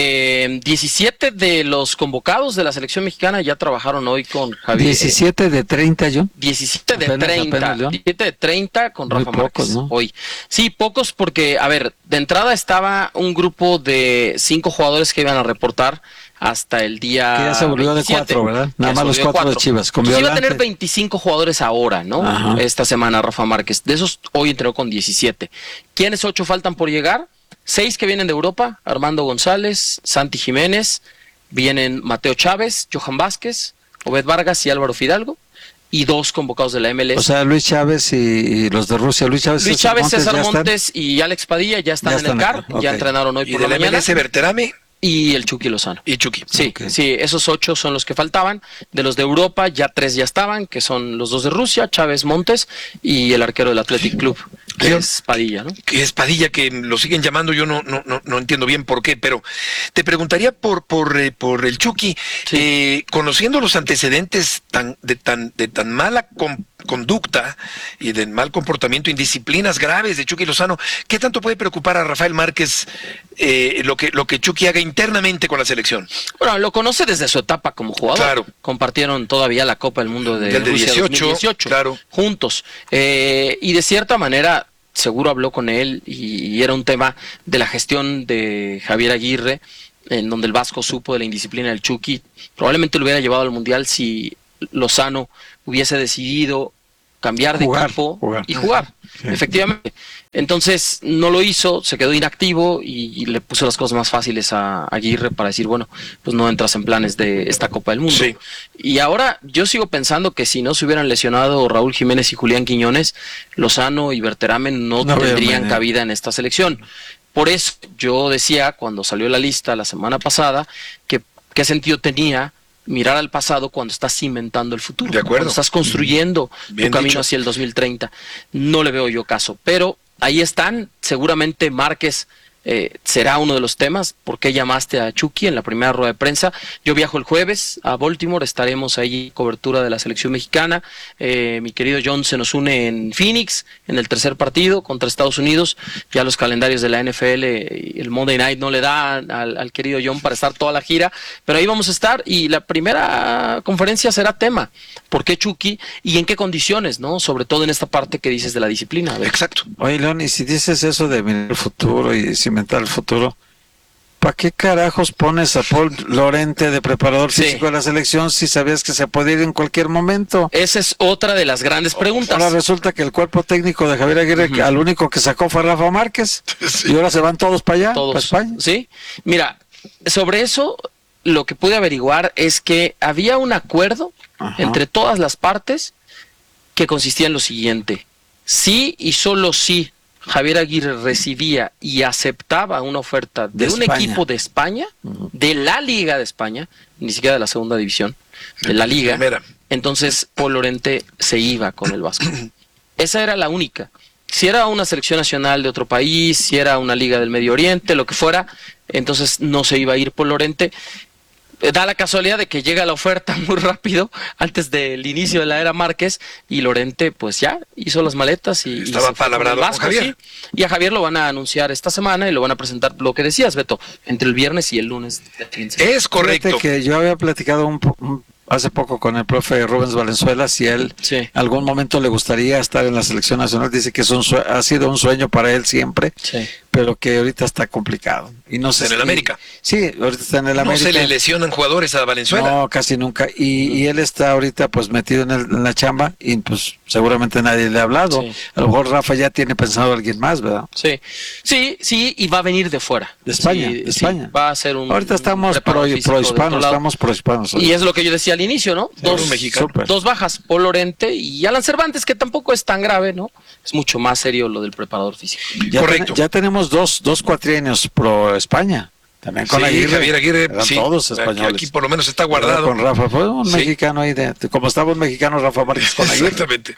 eh, diecisiete de los convocados de la selección mexicana ya trabajaron hoy con Javier. diecisiete de treinta, John. diecisiete de Apenas, treinta, apenas, León. diecisiete de treinta con Muy Rafa pocos, Márquez, ¿no? hoy. Sí, pocos porque, a ver, de entrada estaba un grupo de cinco jugadores que iban a reportar hasta el día Que ya se volvió veintisiete. de cuatro, ¿verdad? Nada Ya más se los volvió cuatro de Chivas. Con Entonces iba a Violante. tener veinticinco jugadores ahora, ¿no? Ajá. Esta semana Rafa Márquez. De esos hoy entrenó con diecisiete. ¿Quiénes ocho faltan por llegar? Seis que vienen de Europa: Armando González, Santi Jiménez, vienen Mateo Chávez, Johan Vázquez, Obed Vargas y Álvaro Fidalgo. Y dos convocados de la M L S. O sea, Luis Chávez y, y los de Rusia. Luis Chávez, Luis César Chávez, Montes, César ya están. Montes y Alex Padilla ya están Ya en están el C A R, acá, ok. ya entrenaron hoy ¿Y por de la la M L mañana. S Berterame? Y el Chucky Lozano. Y Chucky. Sí, Okay. sí, esos ocho son los que faltaban. De los de Europa, ya tres ya estaban, que son los dos de Rusia, Chávez, Montes y el arquero del Athletic Club, que es Padilla, ¿no? Que es Padilla, que lo siguen llamando, yo no no no, no entiendo bien por qué, pero te preguntaría por por eh, por el Chucky, Sí. eh, conociendo los antecedentes tan de tan de tan mala con- conducta y de mal comportamiento, indisciplinas graves de Chucky Lozano, ¿qué tanto puede preocupar a Rafael Márquez eh, lo que lo que Chucky haga internamente con la selección? Bueno, lo conoce desde su etapa como jugador. Claro. Compartieron todavía la Copa del Mundo de, Del de Rusia dieciocho, dos mil dieciocho, claro. juntos. Eh, y de cierta manera, seguro habló con él y, y era un tema de la gestión de Javier Aguirre, en donde el Vasco supo de la indisciplina del Chucky. Probablemente lo hubiera llevado al Mundial si Lozano hubiese decidido cambiar de Jugar, equipo jugar. y jugar, Sí. efectivamente. Entonces no lo hizo, se quedó inactivo y, y le puso las cosas más fáciles a Aguirre para decir, bueno, pues no entras en planes de esta Copa del Mundo. Sí. Y ahora yo sigo pensando que si no se hubieran lesionado Raúl Jiménez y Julián Quiñones, Lozano y Berterame no, No había tendrían manera. cabida en esta selección. Por eso yo decía cuando salió la lista la semana pasada que qué sentido tenía mirar al pasado cuando estás cimentando el futuro, De acuerdo. cuando estás construyendo Bien tu camino dicho. hacia el dos mil treinta. No le veo yo caso, pero ahí están. Seguramente Márquez eh, será uno de los temas. ¿Por qué llamaste a Chucky en la primera rueda de prensa? Yo viajo el jueves a Baltimore, estaremos ahí en cobertura de la selección mexicana. Eh, mi querido John se nos une en Phoenix en el tercer partido contra Estados Unidos. Ya los calendarios de la N F L y el Monday Night no le da al, al querido John para estar toda la gira, pero ahí vamos a estar y la primera conferencia será tema. ¿Por qué Chucky y en qué condiciones, no? Sobre todo en esta parte que dices de la disciplina. A ver. Exacto. Oye, León, y si dices eso de mirar el futuro y cimentar el futuro, ¿para qué carajos pones a Paul Lorente de preparador Sí. físico de la selección si sabías que se puede ir en cualquier momento? Esa es otra de las grandes preguntas. Ahora resulta que el cuerpo técnico de Javier Aguirre, que al único que sacó fue Rafa Márquez, y ahora se van todos para allá, Todos. para España. Sí. Mira, sobre eso lo que pude averiguar es que había un acuerdo Ajá. entre todas las partes que consistía en lo siguiente: sí y solo sí Javier Aguirre recibía y aceptaba una oferta de, De un España. equipo de España, de la Liga de España, ni siquiera de la segunda división, de la Liga. Primera. Entonces Paul Lorente se iba con el Vasco. Esa era la única. Si era una selección nacional de otro país, si era una liga del Medio Oriente, lo que fuera, entonces no se iba a ir Paul Lorente. Eh, Da la casualidad de que llega la oferta muy rápido antes del inicio de la era Márquez y Lorente pues ya hizo las maletas y, y Estaba se fue con el palabrado con Vasco, Javier. sí. Y a Javier lo van a anunciar esta semana y lo van a presentar, lo que decías, Beto, entre el viernes y el lunes. Es correcto. Fíjate que yo había platicado un, po- un- hace poco con el profe Rubens Valenzuela si él Sí. algún momento le gustaría estar en la selección nacional. Dice que es un sue- ha sido un sueño para él siempre, Sí. pero que ahorita está complicado. Y no sé En el si- América. Sí, ahorita está en el No América. se le lesionan jugadores a Valenzuela. No, casi nunca. Y, y él está ahorita pues metido en, el- en la chamba y pues seguramente nadie le ha hablado. Sí. A lo mejor Rafa ya tiene pensado a alguien más, ¿verdad? Sí, sí, sí, y va a venir de fuera. De España, Sí, de sí, España. va a ser un. Ahorita un estamos pro, preparador físico pro de otro hispanos, lado. estamos pro hispanos. Y es lo que yo decía al inicio, ¿no? Dos, un mexicano. Súper. dos bajas, Paul Lorente y Alan Cervantes, que tampoco es tan grave, ¿no? Es mucho más serio lo del preparador físico. Ya, Correcto. ten- ya tenemos dos, dos cuatrienios pro España. También con Sí, Aguirre. Javier Aguirre, Eran sí. todos Aquí, españoles. aquí por lo menos está Ahora guardado. con Rafa, fue un Sí. mexicano ahí, de, como estaba un mexicano Rafa Márquez con Aguirre. Exactamente.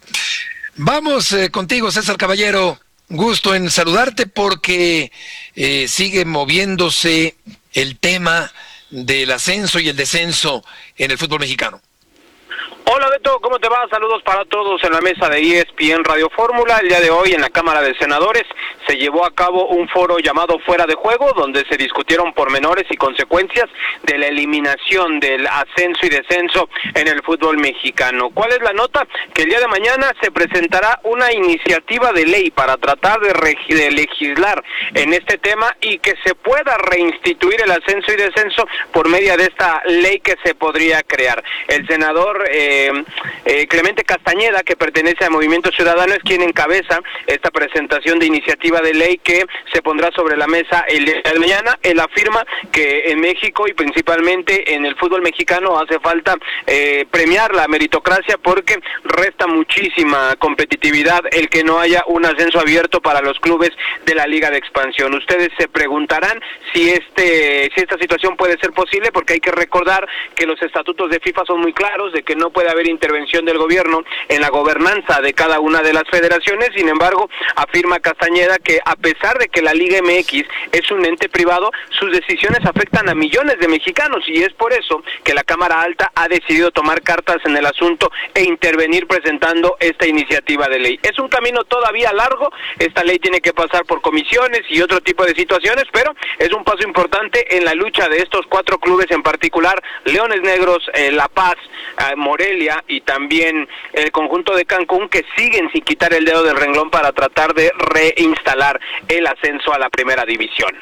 Vamos eh, contigo, César Caballero. Gusto en saludarte porque eh, sigue moviéndose el tema del ascenso y el descenso en el fútbol mexicano. Hola Beto, ¿cómo te va? Saludos para todos en la mesa de E S P N Radio Fórmula. El día de hoy en la Cámara de Senadores se llevó a cabo un foro llamado Fuera de Juego, donde se discutieron pormenores y consecuencias de la eliminación del ascenso y descenso en el fútbol mexicano. ¿Cuál es la nota? Que el día de mañana se presentará una iniciativa de ley para tratar de, de legislar en este tema y que se pueda reinstituir el ascenso y descenso por medio de esta ley que se podría crear. El senador eh, Eh, Clemente Castañeda, que pertenece al Movimiento Ciudadano, es quien encabeza esta presentación de iniciativa de ley que se pondrá sobre la mesa el día de mañana. Él afirma que en México y principalmente en el fútbol mexicano hace falta eh, premiar la meritocracia porque resta muchísima competitividad el que no haya un ascenso abierto para los clubes de la Liga de Expansión. Ustedes se preguntarán si este si esta situación puede ser posible, porque hay que recordar que los estatutos de FIFA son muy claros de que no puede haber intervención del gobierno en la gobernanza de cada una de las federaciones. Sin embargo, afirma Castañeda que a pesar de que la Liga M X es un ente privado, sus decisiones afectan a millones de mexicanos y es por eso que la Cámara Alta ha decidido tomar cartas en el asunto e intervenir presentando esta iniciativa de ley. Es un camino todavía largo, esta ley tiene que pasar por comisiones y otro tipo de situaciones, pero es un paso importante en la lucha de estos cuatro clubes en particular, Leones Negros, eh, La Paz, eh, Morelia y también el conjunto de Cancún, que siguen sin quitar el dedo del renglón para tratar de reinstalar el ascenso a la primera división.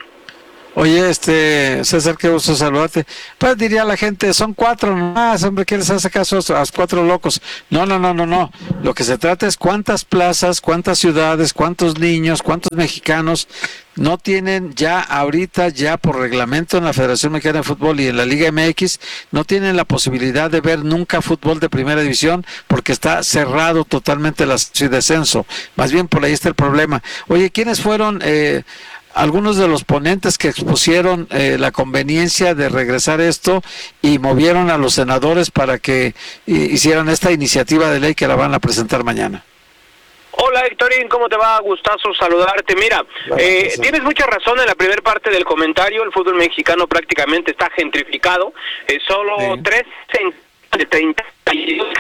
Oye, este, César, qué gusto saludarte. Pues diría la gente, son cuatro nomás, hombre, ¿qué les hace caso a los cuatro locos? No, no, no, no, no. Lo que se trata es cuántas plazas, cuántas ciudades, cuántos niños, cuántos mexicanos no tienen ya ahorita, ya por reglamento en la Federación Mexicana de Fútbol y en la Liga M X, no tienen la posibilidad de ver nunca fútbol de primera división porque está cerrado totalmente el ascenso y descenso. Más bien por ahí está el problema. Oye, ¿quiénes fueron eh, algunos de los ponentes que expusieron eh, la conveniencia de regresar esto y movieron a los senadores para que hicieran esta iniciativa de ley que la van a presentar mañana? Hola Héctorín, ¿cómo te va? Gustazo saludarte. Mira, eh, tienes mucha razón en la primera parte del comentario. El fútbol mexicano prácticamente está gentrificado. Eh, solo sí. tres de treinta y dos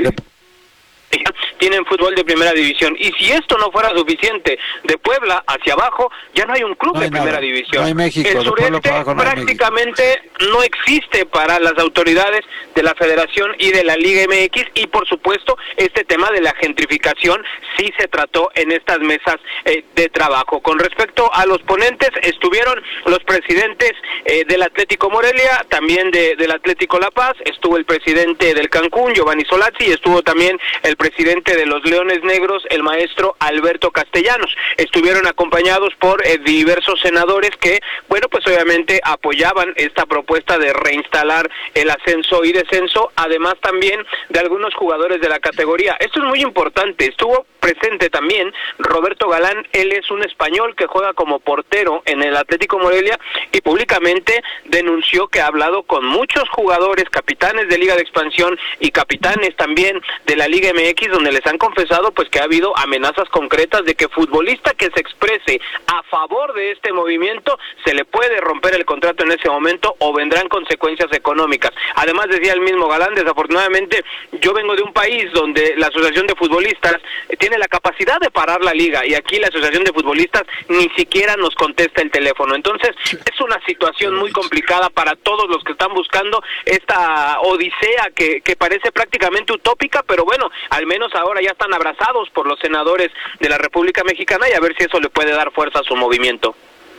tienen fútbol de primera división, y si esto no fuera suficiente, de Puebla hacia abajo ya no hay un club no hay de primera nada. división. No hay México, el sureste no prácticamente México. no existe para las autoridades de la Federación y de la Liga M X, y por supuesto este tema de la gentrificación sí se trató en estas mesas eh, de trabajo. Con respecto a los ponentes, estuvieron los presidentes eh, del Atlético Morelia, también de, del Atlético La Paz, estuvo el presidente del Cancún, Giovanni Solazzi, y estuvo también el presidente de los Leones Negros, el maestro Alberto Castellanos. Estuvieron acompañados por eh, diversos senadores que, bueno, pues obviamente apoyaban esta propuesta de reinstalar el ascenso y descenso, además también de algunos jugadores de la categoría. Esto es muy importante. Estuvo presente también Roberto Galán, él es un español que juega como portero en el Atlético Morelia y públicamente denunció que ha hablado con muchos jugadores, capitanes de Liga de Expansión y capitanes también de la Liga M X, donde les han confesado pues que ha habido amenazas concretas de que futbolista que se exprese a favor de este movimiento se le puede romper el contrato en ese momento o vendrán consecuencias económicas. Además, decía el mismo Galán, desafortunadamente yo vengo de un país donde la Asociación de Futbolistas tiene la capacidad de parar la liga y aquí la Asociación de Futbolistas ni siquiera nos contesta el teléfono. Entonces es una situación muy complicada para todos los que están buscando esta odisea que, que parece prácticamente utópica, pero bueno, al menos ahora ya están abrazados por los senadores de la República Mexicana y a ver si eso le puede dar fuerza a su movimiento.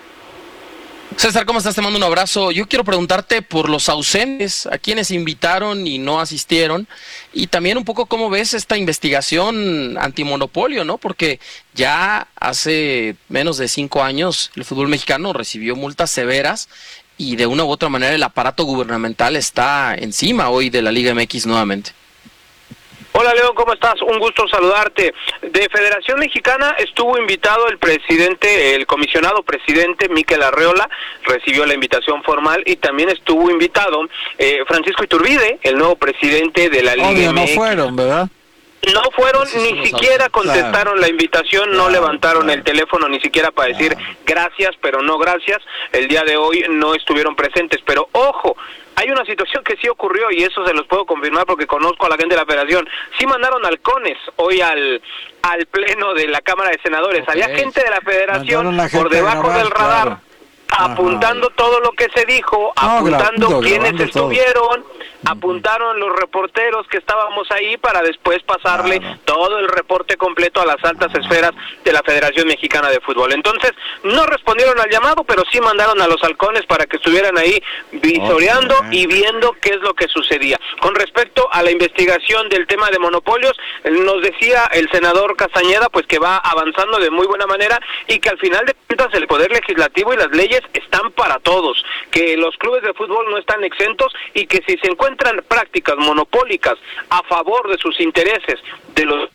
César, ¿cómo estás? Te mando un abrazo. Yo quiero preguntarte por los ausentes, a quienes invitaron y no asistieron, y también un poco cómo ves esta investigación antimonopolio, ¿no? Porque ya hace menos de cinco años el fútbol mexicano recibió multas severas y de una u otra manera el aparato gubernamental está encima hoy de la Liga M X nuevamente. Hola León, ¿cómo estás? Un gusto saludarte. De Federación Mexicana estuvo invitado el presidente, el comisionado presidente Mikel Arreola, recibió la invitación formal, y también estuvo invitado eh, Francisco Iturbide, el nuevo presidente de la Liga Obvio, M X. No fueron, ¿verdad? No fueron, Esos ni son los siquiera autos. contestaron Claro. la invitación, Claro, no levantaron claro. el teléfono ni siquiera para decir gracias, pero no gracias. El día de hoy no estuvieron presentes, pero ojo, hay una situación que sí ocurrió y eso se los puedo confirmar porque conozco a la gente de la federación. Sí mandaron halcones hoy al al pleno de la Cámara de Senadores. Okay. Había gente de la federación Mandaron la gente por debajo a grabar, del radar. claro. Apuntando Ajá. todo lo que se dijo, No, apuntando grabando, quiénes grabando todo. estuvieron, apuntaron los reporteros que estábamos ahí para después pasarle Claro. todo el reporte completo a las altas esferas de la Federación Mexicana de Fútbol. Entonces, no respondieron al llamado, pero sí mandaron a los halcones para que estuvieran ahí visoreando Okay. y viendo qué es lo que sucedía. Con respecto a la investigación del tema de monopolios, nos decía el senador Castañeda pues que va avanzando de muy buena manera y que al final de cuentas el Poder Legislativo y las leyes están para todos, que los clubes de fútbol no están exentos y que si se encuentran prácticas monopólicas a favor de sus intereses de los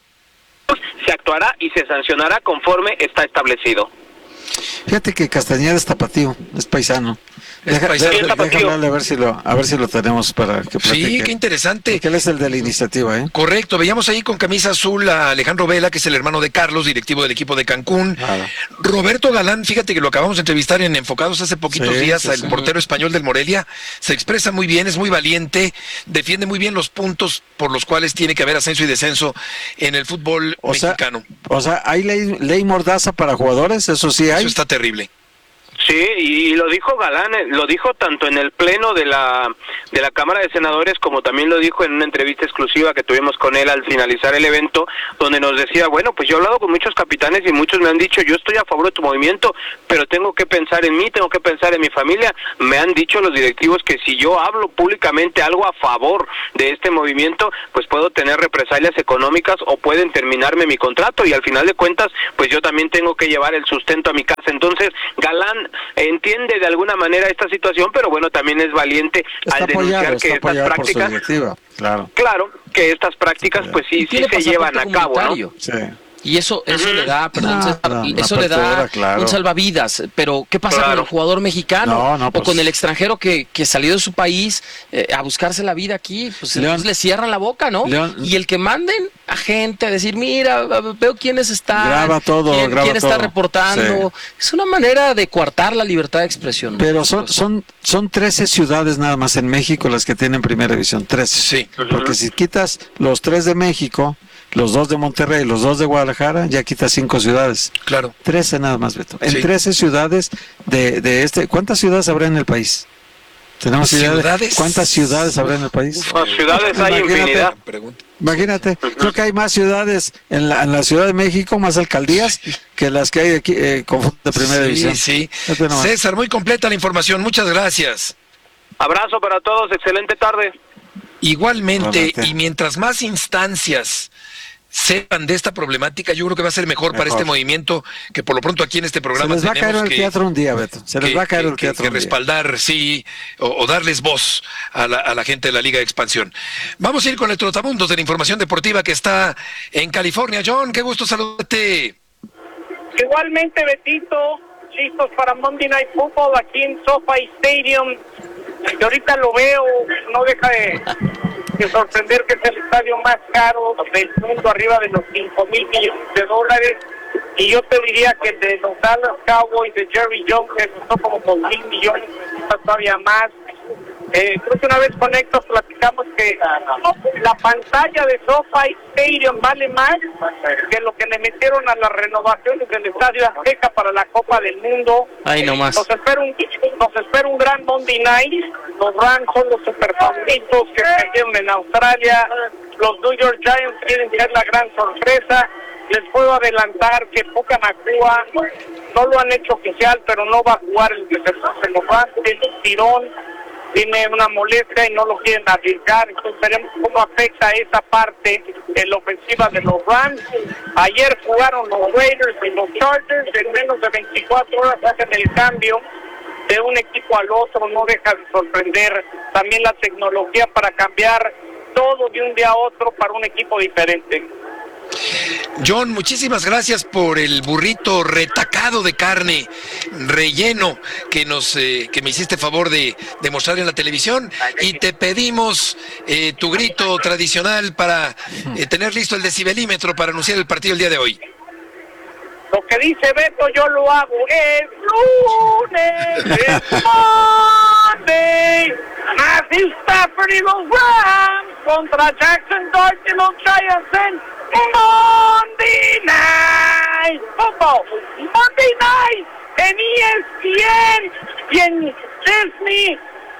se actuará y se sancionará conforme está establecido. Fíjate que Castañeda es tapatío, es paisano. Es Deja, paisano. deja- Sí, es tapatío. déjame hablarle a ver si lo, a ver si lo tenemos para que platique. Sí, qué interesante. Porque él es el de la iniciativa, ¿eh? Correcto, veíamos ahí con camisa azul a Alejandro Vela, que es el hermano de Carlos, directivo del equipo de Cancún. Claro. Roberto Galán, fíjate que lo acabamos de entrevistar en Enfocados hace poquitos Sí, días, sí, al sí. portero español del Morelia. Se expresa muy bien, es muy valiente, defiende muy bien los puntos por los cuales tiene que haber ascenso y descenso en el fútbol O sea, mexicano. o sea, ¿hay ley, ley mordaza para jugadores? Eso sí hay. Eso está terrible. Sí, y lo dijo Galán, eh, lo dijo tanto en el pleno de la de la Cámara de Senadores como también lo dijo en una entrevista exclusiva que tuvimos con él al finalizar el evento, donde nos decía, bueno, pues yo he hablado con muchos capitanes y muchos me han dicho, yo estoy a favor de tu movimiento, pero tengo que pensar en mí, tengo que pensar en mi familia. Me han dicho los directivos que si yo hablo públicamente algo a favor de este movimiento, pues puedo tener represalias económicas o pueden terminarme mi contrato y al final de cuentas, pues yo también tengo que llevar el sustento a mi casa. Entonces, Galán entiende de alguna manera esta situación, pero bueno, también es valiente Está al denunciar apoyado, que está estas apoyado por su prácticas, directiva, claro. claro, que estas prácticas pues sí, sí Tiene se llevan a pasaporte cabo, ¿no? comunitario. Sí. Y eso eso le da, perdón, No, César, no, eso una le da apertura, claro. un salvavidas. Pero ¿qué pasa Claro. con el jugador mexicano No, no, o pues- con el extranjero que, que salió de su país eh, a buscarse la vida aquí? Pues León- entonces le cierran la boca, ¿no? León- Y el que manden a gente a decir, mira, veo quiénes están, Graba todo, quién, graba quién está todo. reportando. Es una manera de coartar la libertad de expresión. Pero son, son, son trece ciudades nada más en México las que tienen primera división, trece. Sí. Porque si quitas los tres de México, los dos de Monterrey, los dos de Guadalajara, ya quitas cinco ciudades. Claro. trece nada más, Beto. En Sí. trece ciudades de, de este... ¿Cuántas ciudades habrá en el país? ¿Tenemos idea de ¿Ciudades? cuántas ciudades habrá en el país? Las ciudades hay Imagínate. infinidad. Imagínate, creo que hay más ciudades en la, en la Ciudad de México, más alcaldías, que las que hay aquí eh, con fútbol de primera Sí, división. sí. Fíjate nomás. César, muy completa la información, muchas gracias. Abrazo para todos, excelente tarde. Igualmente, Igualmente. y mientras más instancias sepan de esta problemática, yo creo que va a ser mejor, para Mejor. este movimiento, que por lo pronto aquí en este Se programa les va a caer tenemos el que, teatro un día, Beto. Se les que- va a caer que- el que- teatro que un día. respaldar, sí, o, o darles voz a la, a la gente de la Liga de Expansión. Vamos a ir con el trotamundos de la información deportiva que está en California. John, qué gusto saludarte. Igualmente, Betito, listos para Monday Night Football aquí en SoFi Stadium. Y ahorita lo veo, no deja de, de sorprender que es el estadio más caro del mundo, arriba de los cinco mil millones de dólares. Y yo te diría que el de los Dallas Cowboys de Jerry Jones, que costó como dos mil millones, necesita todavía más. Eh, creo que una vez con Héctor platicamos que la pantalla de SoFi Stadium vale más que lo que le metieron a las renovaciones del Estadio Azteca para la Copa del Mundo. Ahí nomás. Nos espera un, nos espera un gran Monday Night. Los Rams son los super favoritos que perdieron en Australia. Los New York Giants quieren ser la gran sorpresa. Les puedo adelantar que Puka Nacua no lo han hecho oficial, pero no va a jugar el que se lo va, es un tirón, tiene una molestia y no lo quieren arriesgar. Entonces veremos cómo afecta esa parte en la ofensiva de los Rams. Ayer jugaron los Raiders y los Chargers, en menos de veinticuatro horas hacen el cambio de un equipo al otro. No deja de sorprender también la tecnología para cambiar todo de un día a otro para un equipo diferente. John, muchísimas gracias por el burrito retacado de carne, relleno, que nos eh, que me hiciste favor de, de mostrar en la televisión. Y te pedimos eh, tu grito tradicional para eh, tener listo el decibelímetro para anunciar el partido el día de hoy. Lo que dice Beto yo lo hago. Es lunes, es Monday. Matthew Stafford y los Rams contra Jackson Dart y los Giants en Monday Night Football. Monday Night en E S P N y en Disney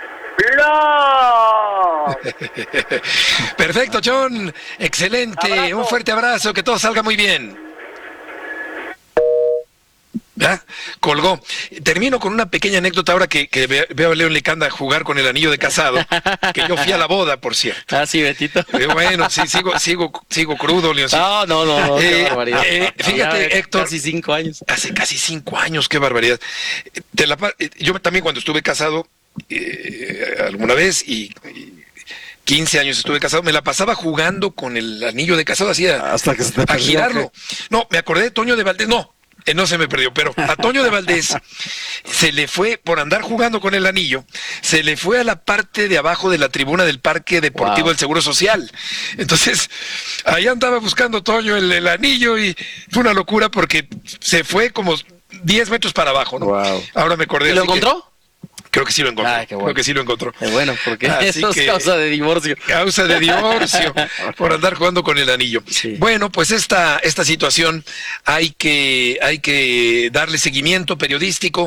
Plus. Perfecto, John. Excelente. Abrazo. Un fuerte abrazo. Que todo salga muy bien. ¿Ya? Colgó. Termino con una pequeña anécdota ahora que, que veo a León Lecanda jugar con el anillo de casado, que yo fui a la boda, por cierto. Ah, sí, Betito. Eh, bueno, sí, sigo, sigo, sigo crudo, Leoncito. No, no, no, no, eh, qué barbaridad. Eh, fíjate, ya, Héctor. Casi cinco años. Hace casi cinco años, qué barbaridad. Te la, yo también cuando estuve casado, eh, alguna vez, y... y quince años estuve casado, me la pasaba jugando con el anillo de casado, hacía hasta que se te a perdió, girarlo. ¿qué? No, me acordé de Toño de Valdés, no, eh, no se me perdió, pero a Toño de Valdés se le fue, por andar jugando con el anillo, se le fue a la parte de abajo de la tribuna del Parque Deportivo wow. del Seguro Social. Entonces, ahí andaba buscando Toño el, el anillo y fue una locura porque se fue como diez metros para abajo, ¿no? Wow. Ahora me acordé. ¿Y lo encontró? Que, Creo que sí lo encontró. Ah, qué bueno. Creo que sí lo encontró. Qué bueno, porque Así eso es que, causa de divorcio. Causa de divorcio por andar jugando con el anillo. Sí. Bueno, pues esta esta situación hay que hay que darle seguimiento periodístico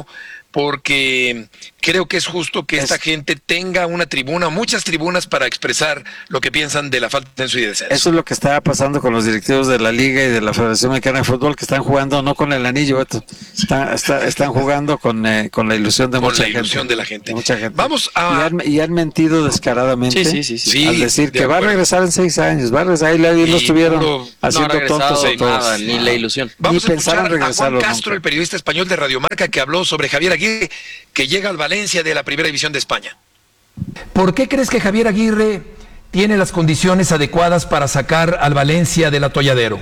porque creo que es justo que es, esta gente tenga una tribuna, muchas tribunas para expresar lo que piensan de la falta de censo y descenso. Eso es lo que está pasando con los directivos de la Liga y de la Federación Mexicana de Fútbol, que están jugando no con el anillo, están, está, están jugando con, eh, con la ilusión de con mucha la ilusión gente. de la gente. De mucha gente. Vamos a... Y han, y han mentido descaradamente sí, sí, sí, sí. al decir de que acuerdo. va a regresar en seis años, va a regresar, ahí, ahí lo estuvieron no, haciendo no tontos a todos. Nada, ni la ilusión. Vamos ni a escuchar pensaron a Juan Castro, nunca. el periodista español de Radiomarca, que habló sobre Javier Aguirre, que llega al Valencia de la Primera División de España. ¿Por qué crees que Javier Aguirre tiene las condiciones adecuadas para sacar al Valencia del atolladero?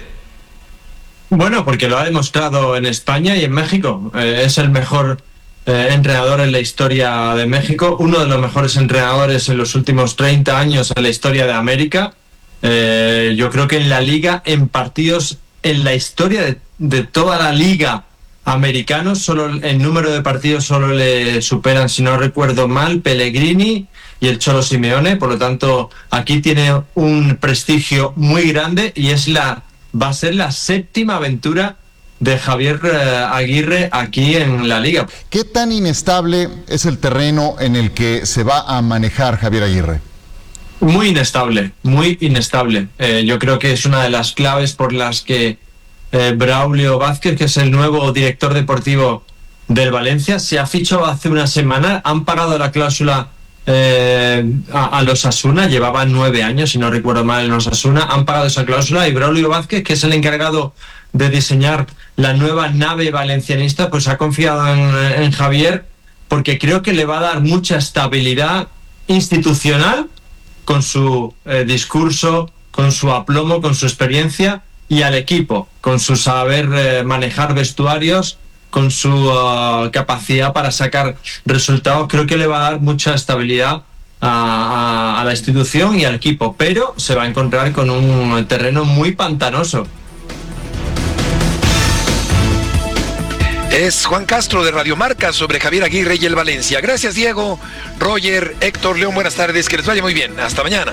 Bueno, porque lo ha demostrado en España y en México. Eh, es el mejor eh, entrenador en la historia de México, uno de los mejores entrenadores en los últimos treinta años en la historia de América. Eh, yo creo que en la liga, en partidos, en la historia de, de toda la liga americanos, solo el número de partidos solo le superan, si no recuerdo mal, Pellegrini y el Cholo Simeone. Por lo tanto, aquí tiene un prestigio muy grande y es la va a ser la séptima aventura de Javier eh, Aguirre aquí en la liga. ¿Qué tan inestable es el terreno en el que se va a manejar Javier Aguirre? Muy inestable, muy inestable. Eh, yo creo que es una de las claves por las que Eh, Braulio Vázquez, que es el nuevo director deportivo del Valencia, se ha fichado hace una semana, han pagado la cláusula eh, a, a los Osasuna, llevaban nueve años, si no recuerdo mal, en los Osasuna, han pagado esa cláusula y Braulio Vázquez, que es el encargado de diseñar la nueva nave valencianista, pues ha confiado en, en Javier, porque creo que le va a dar mucha estabilidad institucional con su eh, discurso, con su aplomo, con su experiencia, y al equipo, con su saber eh, manejar vestuarios, con su uh, capacidad para sacar resultados. Creo que le va a dar mucha estabilidad a, a, a la institución y al equipo, pero se va a encontrar con un terreno muy pantanoso. Es Juan Castro de Radiomarca sobre Javier Aguirre y el Valencia. Gracias, Diego, Roger, Héctor, León, buenas tardes, que les vaya muy bien. Hasta mañana.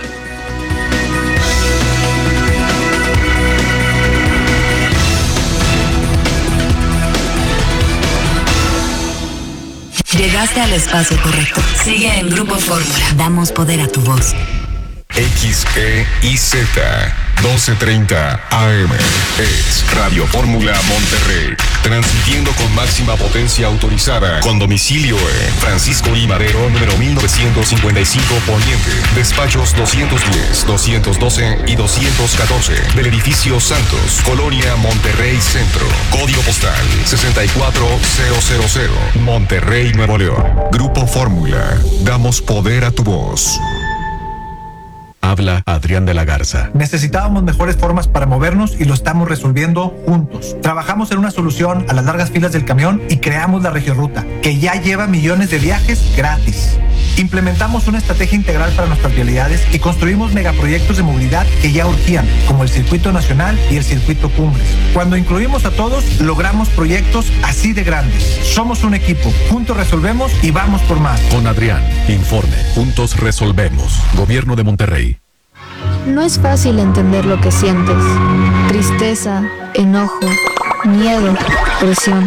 Llegaste al espacio correcto. Sigue en Grupo Fórmula. Damos poder a tu voz. X E I Z doce treinta A M es Radio Fórmula Monterrey, transmitiendo con máxima potencia autorizada, con domicilio en Francisco I. Madero, número mil novecientos cincuenta y cinco Poniente, despachos doscientos diez, doscientos doce y doscientos catorce, del edificio Santos, Colonia Monterrey Centro, código postal sesenta y cuatro mil, Monterrey, Nuevo León. Grupo Fórmula, damos poder a tu voz. Habla Adrián de la Garza. Necesitábamos mejores formas para movernos y lo estamos resolviendo juntos. Trabajamos en una solución a las largas filas del camión y creamos la Regioruta, que ya lleva millones de viajes gratis. Implementamos una estrategia integral para nuestras vialidades y construimos megaproyectos de movilidad que ya urgían, como el Circuito Nacional y el Circuito Cumbres. Cuando incluimos a todos, logramos proyectos así de grandes. Somos un equipo, juntos resolvemos y vamos por más. Con Adrián, informe, juntos resolvemos. Gobierno de Monterrey. No es fácil entender lo que sientes. Tristeza, enojo, miedo, presión.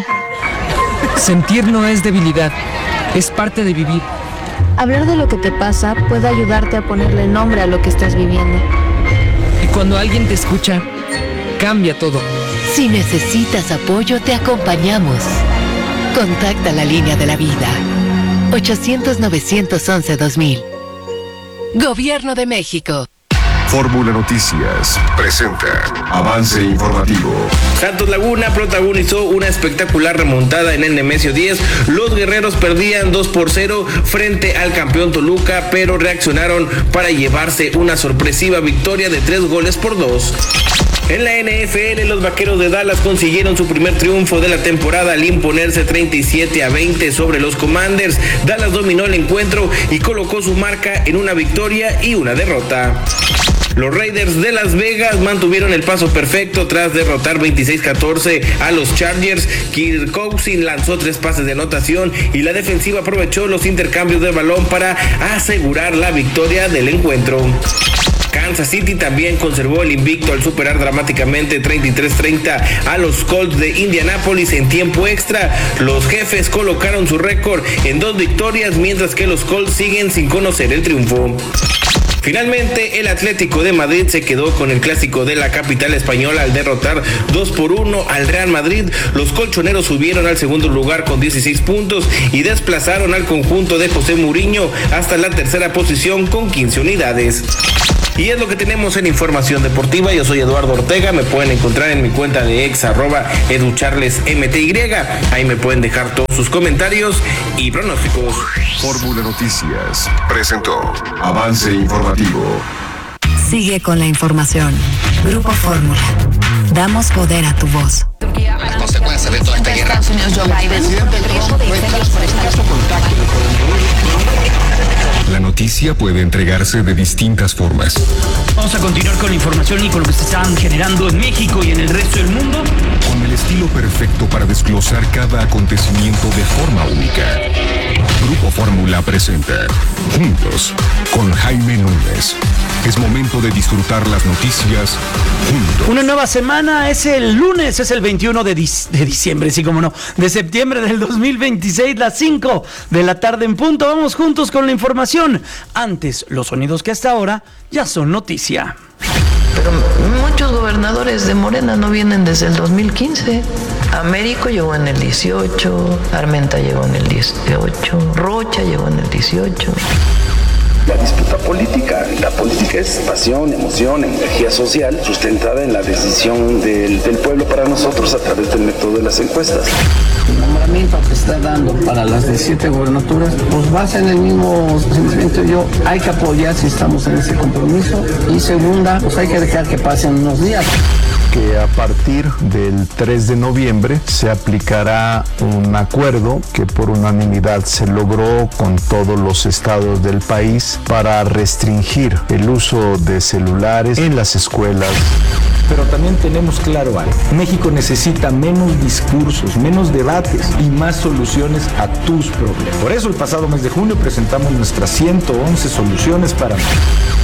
Sentir no es debilidad, es parte de vivir. Hablar de lo que te pasa puede ayudarte a ponerle nombre a lo que estás viviendo. Y cuando alguien te escucha, cambia todo. Si necesitas apoyo, te acompañamos. Contacta la línea de la vida. ochocientos, novecientos once, dos mil. Gobierno de México. Fórmula Noticias presenta Avance Informativo. Santos Laguna protagonizó una espectacular remontada en el Nemesio diez. Los guerreros perdían dos por cero frente al campeón Toluca, pero reaccionaron para llevarse una sorpresiva victoria de tres goles por dos. En la N F L, los Vaqueros de Dallas consiguieron su primer triunfo de la temporada al imponerse treinta y siete a veinte sobre los Commanders. Dallas dominó el encuentro y colocó su marca en una victoria y una derrota. Los Raiders de Las Vegas mantuvieron el paso perfecto tras derrotar veintiséis catorce a los Chargers. Kirk Cousins lanzó tres pases de anotación y la defensiva aprovechó los intercambios de balón para asegurar la victoria del encuentro. Kansas City también conservó el invicto al superar dramáticamente treinta y tres treinta a los Colts de Indianápolis en tiempo extra. Los jefes colocaron su récord en dos victorias, mientras que los Colts siguen sin conocer el triunfo. Finalmente, el Atlético de Madrid se quedó con el clásico de la capital española al derrotar dos por uno al Real Madrid. Los colchoneros subieron al segundo lugar con dieciséis puntos y desplazaron al conjunto de José Mourinho hasta la tercera posición con quince unidades. Y es lo que tenemos en Información Deportiva. Yo soy Eduardo Ortega. Me pueden encontrar en mi cuenta de ex arroba educharlesmty. Ahí me pueden dejar todos sus comentarios y pronósticos. Fórmula Noticias presentó Avance Informativo. Sigue con la información. Grupo Fórmula. Damos poder a tu voz. Las consecuencias de toda esta guerra. La noticia puede entregarse de distintas formas. Vamos a continuar con la información y con lo que se están generando en México y en el resto del mundo. Con el estilo perfecto para desglosar cada acontecimiento de forma única. Grupo Fórmula presenta Juntos con Jaime Núñez. Es momento de disfrutar las noticias juntos. Una nueva semana, es el lunes, es el veintiuno de, dic- de diciembre, sí como no, de septiembre del dos mil veintiséis, las cinco de la tarde en punto. Vamos juntos con la información. Antes, los sonidos que hasta ahora ya son noticia. Pero muchos gobernadores de Morena no vienen desde el dos mil quince. Américo llegó en el dieciocho, Armenta llegó en el dieciocho, Rocha llegó en el dieciocho. La disputa política, la política es pasión, emoción, energía social, sustentada en la decisión del, del pueblo para nosotros a través del método de las encuestas. El nombramiento que está dando para las diecisiete gobernaturas, pues basa en el mismo sentimiento. Yo, hay que apoyar si estamos en ese compromiso. Y segunda, pues hay que dejar que pasen unos días. Que a partir del tres de noviembre se aplicará un acuerdo que por unanimidad se logró con todos los estados del país para restringir el uso de celulares en las escuelas. Pero también tenemos claro algo. México necesita menos discursos, menos debates y más soluciones a tus problemas. Por eso el pasado mes de junio presentamos nuestras ciento once soluciones para México.